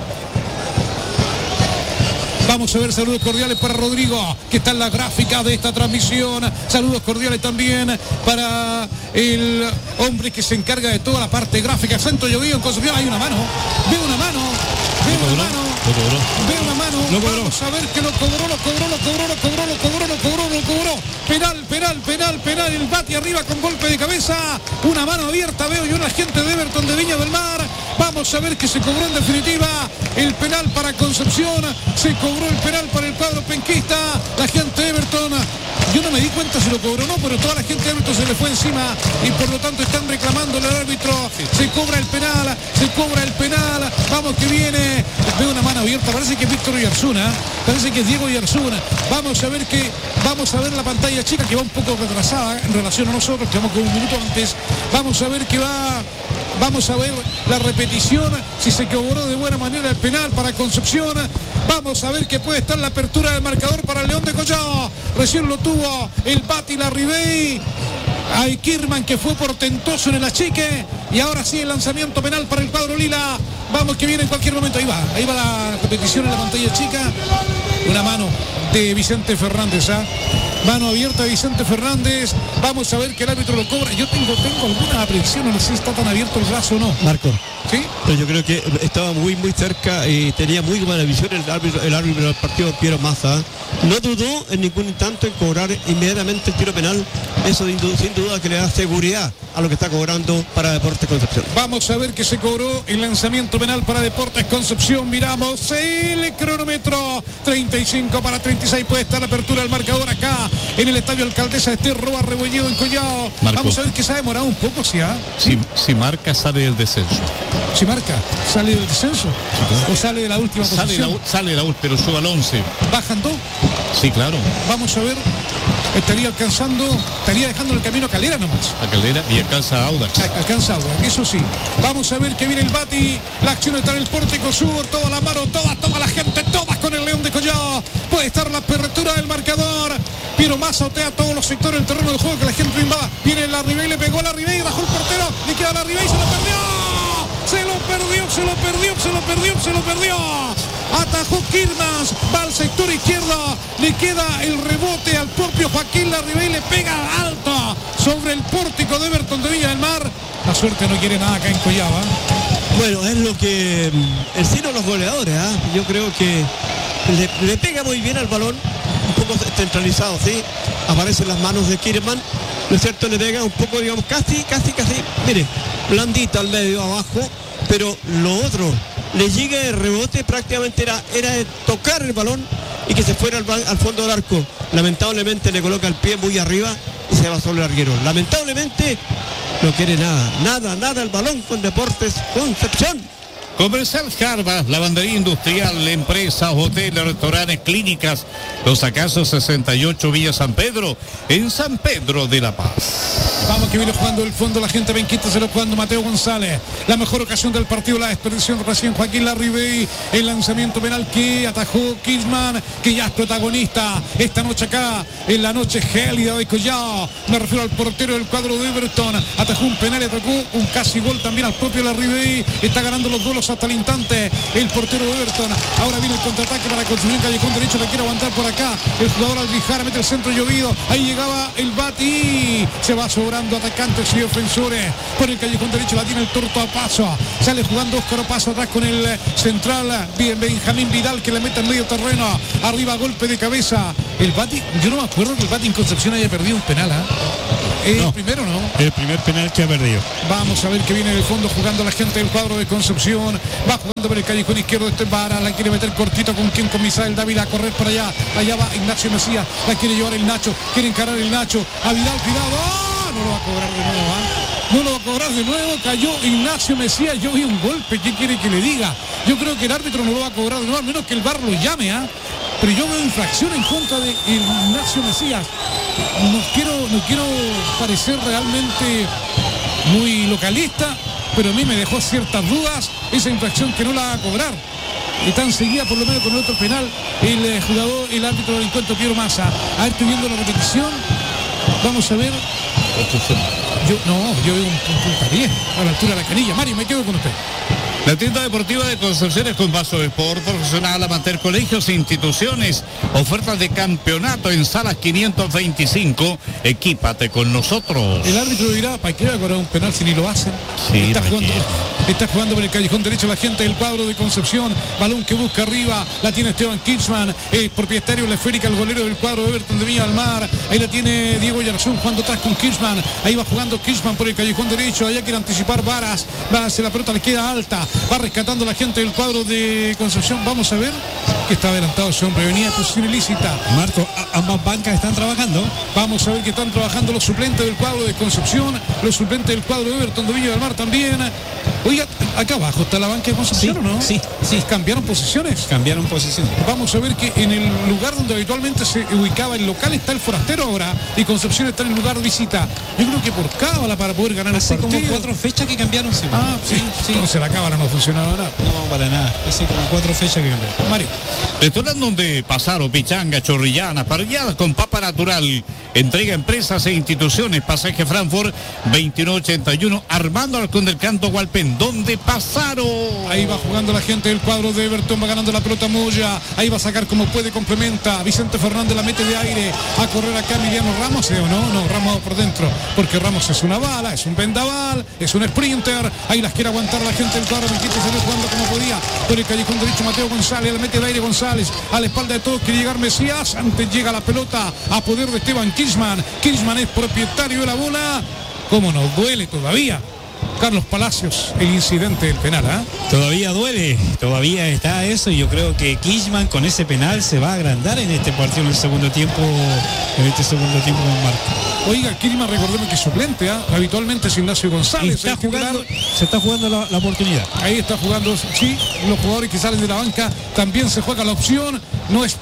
Vamos a ver, saludos cordiales para Rodrigo, que está en la gráfica de esta transmisión. Saludos cordiales también para el hombre que se encarga de toda la parte gráfica. Santo Llovío en Concepción. Hay una mano. Veo una mano. Veo una mano. Veo una mano. Vamos a ver que lo cobró. Penal. El bate arriba con golpe de cabeza. Una mano abierta. Veo yo una gente de Everton de Viña del Mar. Vamos a ver que se cobró en definitiva el penal para Concepción. Se cobró el penal para el cuadro penquista. La gente de Everton, yo no me di cuenta si lo cobró o no, pero toda la gente de Everton se le fue encima y por lo tanto están reclamando al árbitro. Se cobra el penal. Vamos que viene. Veo una mano abierta. Parece que es Víctor Oyarzuna. Parece que es Diego Oyarzuna. Vamos a ver la pantalla chica que va un poco retrasada en relación a nosotros, que vamos con un minuto antes. Vamos a ver la repetición, si se cobró de buena manera el penal para Concepción. Vamos a ver que puede estar la apertura del marcador para el León de Collao. Recién lo tuvo el Bati Larribey. Hay Kirman que fue portentoso en el achique. Y ahora sí el lanzamiento penal para el cuadro lila. Vamos que viene en cualquier momento. Ahí va la repetición en la pantalla chica. Una mano de Vicente Fernández, mano abierta de Vicente Fernández. Vamos a ver que el árbitro lo cobra. Yo tengo alguna aprensión, no sé si está tan abierto el brazo o no. Marco. ¿Sí? Pero yo creo que estaba muy cerca y tenía muy buena visión el árbitro del partido, Piero Massa. No dudó en ningún instante en cobrar inmediatamente el tiro penal. Eso sin duda que le da seguridad a lo que está cobrando para Deportes Concepción. Vamos a ver que se cobró el lanzamiento penal para Deportes Concepción. Miramos el cronómetro. 35 para 36. Puede estar la apertura del marcador acá en el estadio Alcaldesa Roa Rebolledo en Collao. Marco. Vamos a ver que se ha demorado un poco, ¿sí? Si marca, sale del descenso. Si marca, ¿sale del descenso? ¿O sale de la última posición? Sale la última, pero sube al 11. ¿Bajan dos? Sí, claro. Vamos a ver. Estaría dejando el camino a Calera nomás. A Calera y alcanza a Audax. Alcanza Audax, eso sí. Vamos a ver que viene el Bati. La acción está en el pórtico sur. Toda la mano, toda la gente, todas con el León de Collao. Puede estar la apertura del marcador. Piero Massa otea todos los sectores del terreno del juego que la gente invada. Viene Larribey, le pegó a Larribey, bajó el portero. Le queda a Larribey, se lo perdió. Atajó Kirmas, va al sector izquierdo, le queda el rebote al propio Joaquín Larribey, le pega alto sobre el pórtico de Everton de Viña del Mar. La suerte no quiere nada acá en Collao. Bueno, es lo que el signo de los goleadores. Yo creo que le pega muy bien al balón, un poco centralizado, ¿sí? Aparecen las manos de Kirman, ¿no es cierto? Le pega un poco, digamos, casi, mire, blandito al medio, abajo, pero lo otro, le llega el rebote, prácticamente era de tocar el balón y que se fuera al fondo del arco. Lamentablemente le coloca el pie muy arriba y se va sobre el arquero. Lamentablemente no quiere nada el balón con Deportes Concepción. Comercial Jarbas, lavandería industrial, empresas, hoteles, restaurantes, clínicas. Los Acasos 68 Villa San Pedro, en San Pedro de la Paz. Vamos que viene jugando el fondo la gente benquista, se lo jugando Mateo González. La mejor ocasión del partido, la desperdició recién Joaquín Larribey. El lanzamiento penal que atajó Kirman, que ya es protagonista esta noche acá, en la noche gélida de Collao. Me refiero al portero del cuadro de Everton. Atajó un penal y atacó un casi gol también al propio Larribey. Está ganando los duelos hasta el instante el portero de Everton. Ahora viene el contraataque para Concepción, callejón derecho, le quiere aguantar por acá el jugador Albijar, mete el centro Llovido. Ahí llegaba el Bati, se va sobrando atacantes y defensores por el callejón derecho. La tiene el Torto a Paso, sale jugando Óscar Paso atrás con el central Benjamín Vidal, que le mete en medio terreno, arriba golpe de cabeza. El Bati, yo no me acuerdo que el Bati en Concepción haya perdido un penal. El primero, ¿no? El primer penal que ha perdido. Vamos a ver que viene en el fondo jugando la gente del cuadro de Concepción. Va jugando por el callejón izquierdo. Vara la quiere meter cortito con Misael Dávila a correr para allá. Allá va Ignacio Mesías. La quiere llevar el Nacho. Quiere encarar el Nacho. A Vidal, cuidado. ¡Oh! No lo va a cobrar de nuevo. No lo va a cobrar de nuevo. Cayó Ignacio Mesías. Yo vi un golpe. ¿Qué quiere que le diga? Yo creo que el árbitro no lo va a cobrar de nuevo, al menos que el VAR lo llame. Pero yo veo infracción en contra de Ignacio Mesías. No quiero parecer realmente muy localista, pero a mí me dejó ciertas dudas esa infracción que no la va a cobrar. y tan seguida por lo menos con el otro penal el árbitro del encuentro Piero Massa. A ver, estoy viendo la repetición. Vamos a ver. Yo veo un punta 10 a la altura de la canilla. Mario, me quedo con usted. La tienda deportiva de Concepción es con Vaso de Sport, profesional, amateur, colegios e instituciones. Ofertas de campeonato en salas 525. Equípate con nosotros. El árbitro dirá, ¿para qué va a cobrar un penal si ni lo hacen? Sí, está jugando por el callejón derecho la gente del cuadro de Concepción. Balón que busca arriba, la tiene Esteban Kirchman, propietario de la esférica, el golero del cuadro de Everton de Viña del Mar. Ahí la tiene Diego Yarzún jugando atrás con Kirchman. Ahí va jugando Kirchman por el callejón derecho. Allá quiere anticipar Varas. Va hacia la pelota, le queda alta. Va rescatando la gente del cuadro de Concepción. Vamos a ver que está adelantado ese hombre. Venía en posición ilícita. Marco, ambas bancas están trabajando. Vamos a ver que están trabajando los suplentes del cuadro de Concepción, los suplentes del cuadro de Everton de Viña del Mar también. Oiga, acá abajo está la banca de Concepción, Sí, ¿o no? sí. ¿Cambiaron posiciones? Cambiaron posición. Vamos a ver que en el lugar donde habitualmente se ubicaba el local está el forastero ahora y Concepción está en el lugar de visita. Yo creo que por cábala para poder ganar Hace el partido. como 4 fechas que cambiaron. Sí. Sí. Entonces la cábala no funcionaba nada. No, para nada. Hace como 4 fechas que cambiaron. Mario. Restaurantes donde Pasaro, Pichanga, Chorrillana, parrilladas con papa natural. Entrega a empresas e instituciones. Pasaje Frankfurt 2181. Armando Alcón del Canto Hualpén. Donde Pasaro. Ahí va jugando la gente del cuadro de Everton, va ganando la pelota Moya, ahí va a sacar como puede, complementa, Vicente Fernández la mete de aire, a correr acá Emiliano Ramos, no, Ramos por dentro, porque Ramos es una bala, es un vendaval, es un sprinter, ahí las quiere aguantar la gente del cuadro, Miquete se ve jugando como podía, por el callejón derecho Mateo González, la mete de aire González, a la espalda de todos quiere llegar Mesías, antes llega la pelota a poder de Esteban Kirchman es propietario de la bola, como nos duele todavía. Carlos Palacios, el incidente del penal, Todavía duele, todavía está eso, y yo creo que Kirchman con ese penal se va a agrandar en este partido en el segundo tiempo con Marco. Oiga, Kirchman, recordemos que es suplente, habitualmente es Ignacio González. Se está jugando la oportunidad. Ahí está jugando, sí, los jugadores que salen de la banca también se juega la opción, no es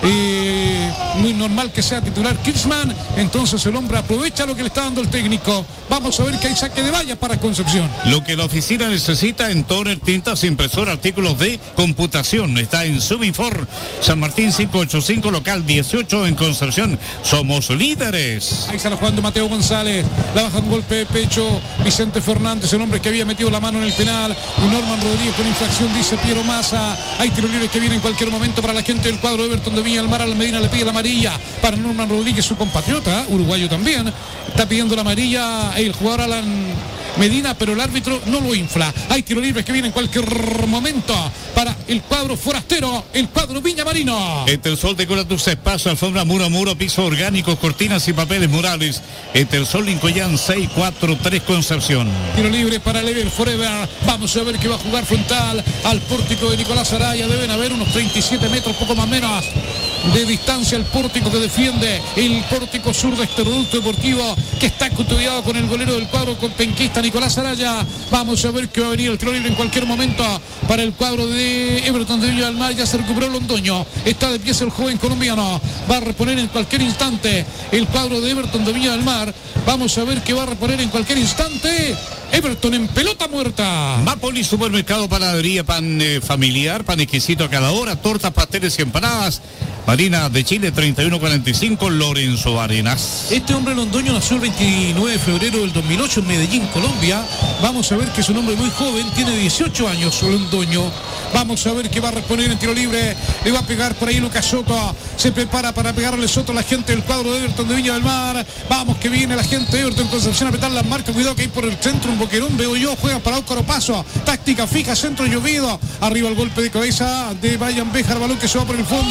muy normal que sea titular Kirchman, entonces el hombre aprovecha lo que le está dando el técnico. Vamos a ver que hay saque de vallas para Concepción. Lo que la oficina necesita en Toner, tintas, impresora, artículos de computación. Está en Suminfor, San Martín 585, local 18 en Concepción. Somos líderes. Ahí está jugando Mateo González, la baja un golpe de pecho, Vicente Fernández, el hombre que había metido la mano en el penal, y Norman Rodríguez con infracción, dice Piero Massa. Hay tiro libre que viene en cualquier momento para la gente del cuadro de Everton de Viña del Mar. Al Medina le pide la amarilla para Norman Rodríguez, su compatriota, uruguayo también, está pidiendo la amarilla el jugador Alan Medina, pero el árbitro no lo infla. Hay tiro libre que viene en cualquier momento para el cuadro forastero, el cuadro Viña Marino. Etersol decora tus espacios, alfombra muro a muro, piso orgánico, cortinas y papeles murales. Etersol Lincoyán 643 Concepción. Tiro libre para el Ever Forever. Vamos a ver que va a jugar frontal al pórtico de Nicolás Araya. Deben haber unos 37 metros, poco más menos de distancia el pórtico que defiende el pórtico sur de este producto deportivo, que está custodiado con el golero del cuadro con penquista Nicolás Araya. Vamos a ver que va a venir el tiro libre en cualquier momento para el cuadro de Everton de Viña del Mar. Ya se recuperó Londoño, está de pie el joven colombiano, va a reponer en cualquier instante el cuadro de Everton de Viña del Mar. Vamos a ver que va a reponer en cualquier instante Everton en pelota muerta. Mapoli, supermercado, panadería, pan familiar, pan exquisito a cada hora, tortas, pasteles y empanadas. Marina de Chile 3145, Lorenzo Arenas. Este hombre Londoño nació el 29 de febrero del 2008 en Medellín, Colombia. Vamos a ver que es un hombre muy joven, tiene 18 años Londoño. Vamos a ver que va a responder en tiro libre. Le va a pegar por ahí Lucas Soto. Se prepara para pegarle Soto a la gente del cuadro de Everton de Viña del Mar. Vamos que viene la gente de Everton Concepción a apretar las marcas. Cuidado que hay por el centro un boquerón. Veo yo. Juega para Óscar Paso. Táctica fija. Centro llovido. Arriba el golpe de cabeza de Brian Béjar. Balón que se va por el fondo.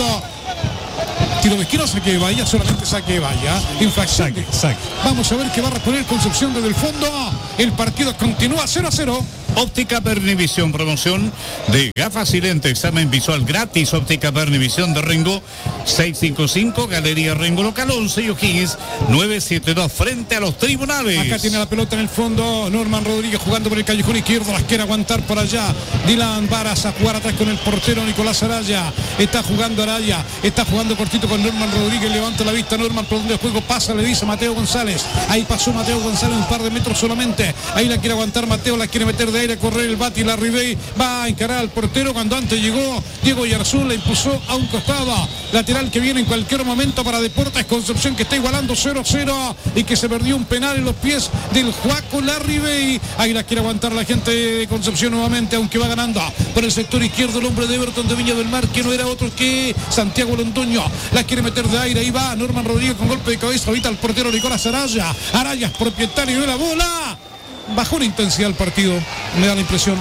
Tiro de esquina, saque de valla, solamente saque de valla. Infracción. Saque. Vamos a ver que va a responder Concepción desde el fondo. El partido continúa 0-0. Óptica Vernivisión, promoción de gafas y lentes, examen visual gratis. Óptica Vernivisión de Rengo, 655, Galería Rengo Local 11 y O'Higgins 972, frente a los tribunales. Acá tiene la pelota en el fondo, Norman Rodríguez jugando por el callejón izquierdo, las quiere aguantar por allá. Dylan Varas a jugar atrás con el portero Nicolás Araya. Está jugando Araya, está jugando cortito con Norman Rodríguez, levanta la vista Norman por donde el juego pasa, le dice Mateo González. Ahí pasó Mateo González un par de metros solamente. Ahí la quiere aguantar Mateo, la quiere meter de aire a correr el bate y la Ribey va a encarar al portero cuando antes llegó Diego Yarzún, la impulsó a un costado. Lateral que viene en cualquier momento para Deportes Concepción, que está igualando 0-0 y que se perdió un penal en los pies del Juaco Larribey. Ahí la quiere aguantar la gente de Concepción nuevamente, aunque va ganando por el sector izquierdo el hombre de Everton de Viña del Mar, que no era otro que Santiago Londoño. La quiere meter de aire, ahí va Norman Rodríguez con golpe de cabeza, ahorita el portero Nicolás Araya. Araya es propietario de la bola. Bajó la intensidad del partido, me da la impresión.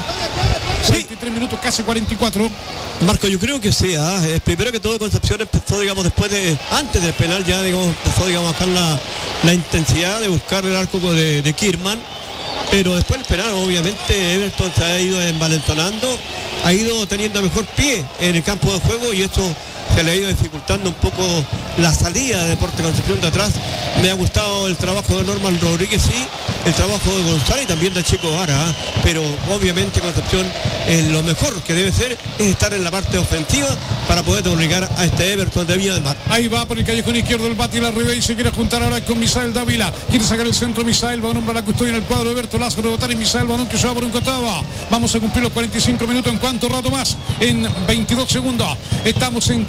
23 minutos, casi 44. Marco, yo creo que sí, primero que todo Concepción empezó, digamos, antes del penal ya, digamos, empezó, digamos, a bajar la intensidad de buscar el arco de Kirman, pero después del penal, obviamente, Everton se ha ido envalentonando, ha ido teniendo mejor pie en el campo de juego y esto se le ha ido dificultando un poco la salida de Deportes Concepción de atrás. Me ha gustado el trabajo de Norman Rodríguez, sí, el trabajo de González y también de Chico Vara, pero obviamente Concepción lo mejor que debe ser es estar en la parte ofensiva para poder obligar a este Everton de Viña del Mar. Ahí va por el callejón izquierdo el bate y la Ribey se quiere juntar ahora con Misael Dávila, quiere sacar el centro Misael, balón para la custodia en el cuadro de Berto Lázaro, botar y Misael, balón que se va por un costado. Vamos a cumplir los 45 minutos, en cuánto rato más, en 22 segundos, estamos en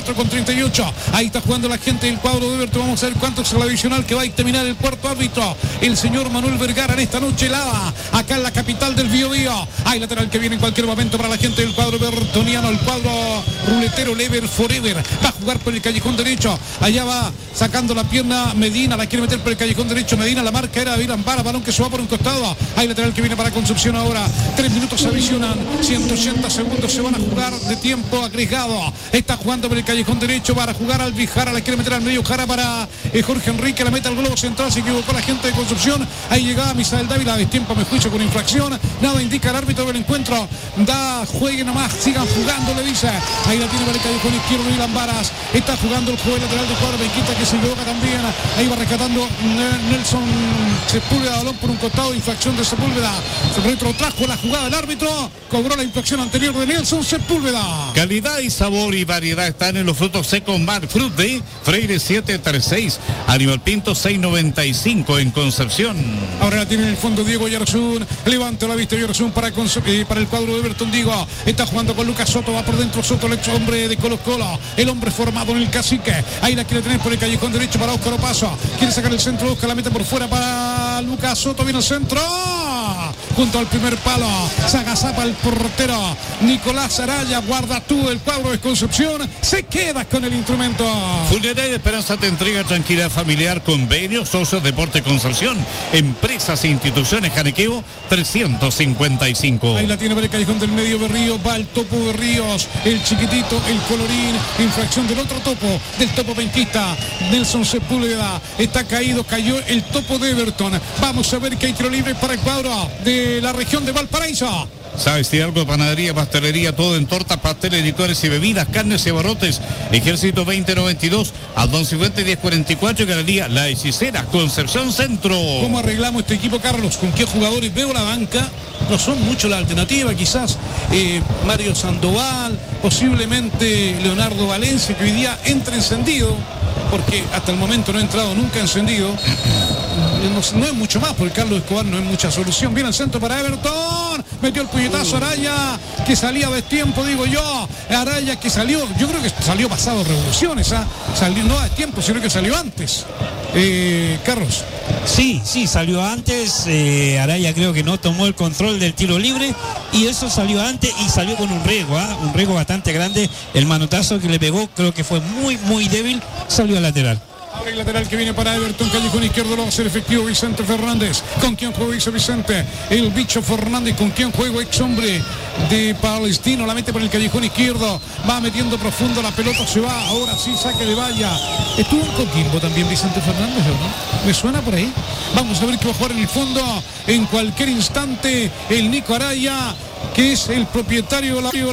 44:38, ahí está jugando la gente del cuadro de Berto. Vamos a ver cuánto es el adicional que va a terminar el cuarto árbitro, el señor Manuel Vergara, en esta noche helada, acá en la capital del Biobío. Hay lateral que viene en cualquier momento para la gente del cuadro bertoniano, el cuadro ruletero Lever Forever, va a jugar por el callejón derecho, allá va sacando la pierna Medina, la quiere meter por el callejón derecho Medina, la marca era Dylan Vara, balón que se va por un costado. Hay lateral que viene para Concepción ahora, 3 minutos se adicionan, 180 segundos se van a jugar de tiempo agregado. Está jugando por el callejón derecho para jugar al Jara, la quiere meter al medio Jara para Jorge Enrique, la mete al globo central, se equivocó la gente de Concepción. Ahí llegaba Misael Dávila, destiempo, me juicio con infracción, nada indica el árbitro del encuentro, jueguen nomás, sigan jugando, le dice. Ahí la tiene para el callejón izquierdo Dylan Varas, está jugando el juego lateral del cuadro Benquita, que se equivoca también. Ahí va rescatando Nelson Sepúlveda, balón por un costado, infracción de Sepúlveda, se retrotrajo la jugada del árbitro, cobró la infracción anterior de Nelson Sepúlveda. Calidad y sabor y variedad están en los frutos secos Mar Fruit de Freire 736, Aníbal Pinto 695 en Concepción. Ahora la tiene en el fondo Diego Yarzún, levanta la vista Yarzún para el cuadro de Everton. Diego está jugando con Lucas Soto, va por dentro Soto, el ex hombre de Colo Colo, el hombre formado en el Cacique. Ahí la quiere tener por el callejón derecho para Óscar Opaso, quiere sacar el centro, Óscar la mete por fuera para Lucas Soto, viene el centro junto al primer palo, se agazapa el portero Nicolás Araya, guarda tú el cuadro de Concepción, se queda con el instrumento. Funeraria de Esperanza te entrega tranquilidad familiar, convenios, socios, Deporte Concepción, empresas e instituciones, Janequeo 355. Ahí la tiene para el callejón del medio Berrío, va el topo Berríos, el chiquitito, el colorín, infracción del otro topo, del topo penquista, Nelson Sepúlveda, está caído, cayó el topo de Everton. Vamos a ver que hay tiro libre para el cuadro de la región de Valparaíso. ¿Sabes si algo? Panadería, pastelería, todo en tortas, pasteles, licores y bebidas, carnes y abarrotes. Ejército 2092, al Don Cifuente 1044, Galería La Hechicera, Concepción Centro. ¿Cómo arreglamos este equipo, Carlos? ¿Con qué jugadores? Veo la banca, no son mucho la alternativa, quizás Mario Sandoval, posiblemente Leonardo Valencia, que hoy día entra encendido, porque hasta el momento no ha entrado nunca encendido. No es mucho más, porque Carlos Escobar no es mucha solución. Viene al centro para Everton, metió el puñetazo Araya, que salía de tiempo, digo yo. Araya que salió, yo creo que salió pasado revoluciones, salió no a tiempo, sino que salió antes. Carlos. Sí, salió antes. Araya creo que no tomó el control del tiro libre y eso salió antes y salió con un riesgo bastante grande. El manotazo que le pegó creo que fue muy débil, salió al lateral. Ahora el lateral que viene para Everton, callejón izquierdo, lo va a hacer efectivo Vicente Fernández. ¿Con quién juega? Dice Vicente, el bicho Fernández. ¿Con quién juega? Ex hombre de Palestino, la mete por el callejón izquierdo, va metiendo profundo la pelota, se va, ahora sí, saque de valla. Estuvo en Coquimbo también Vicente Fernández, ¿no? Me suena por ahí. Vamos a ver qué va a jugar en el fondo en cualquier instante el Nico Araya, que es el propietario de la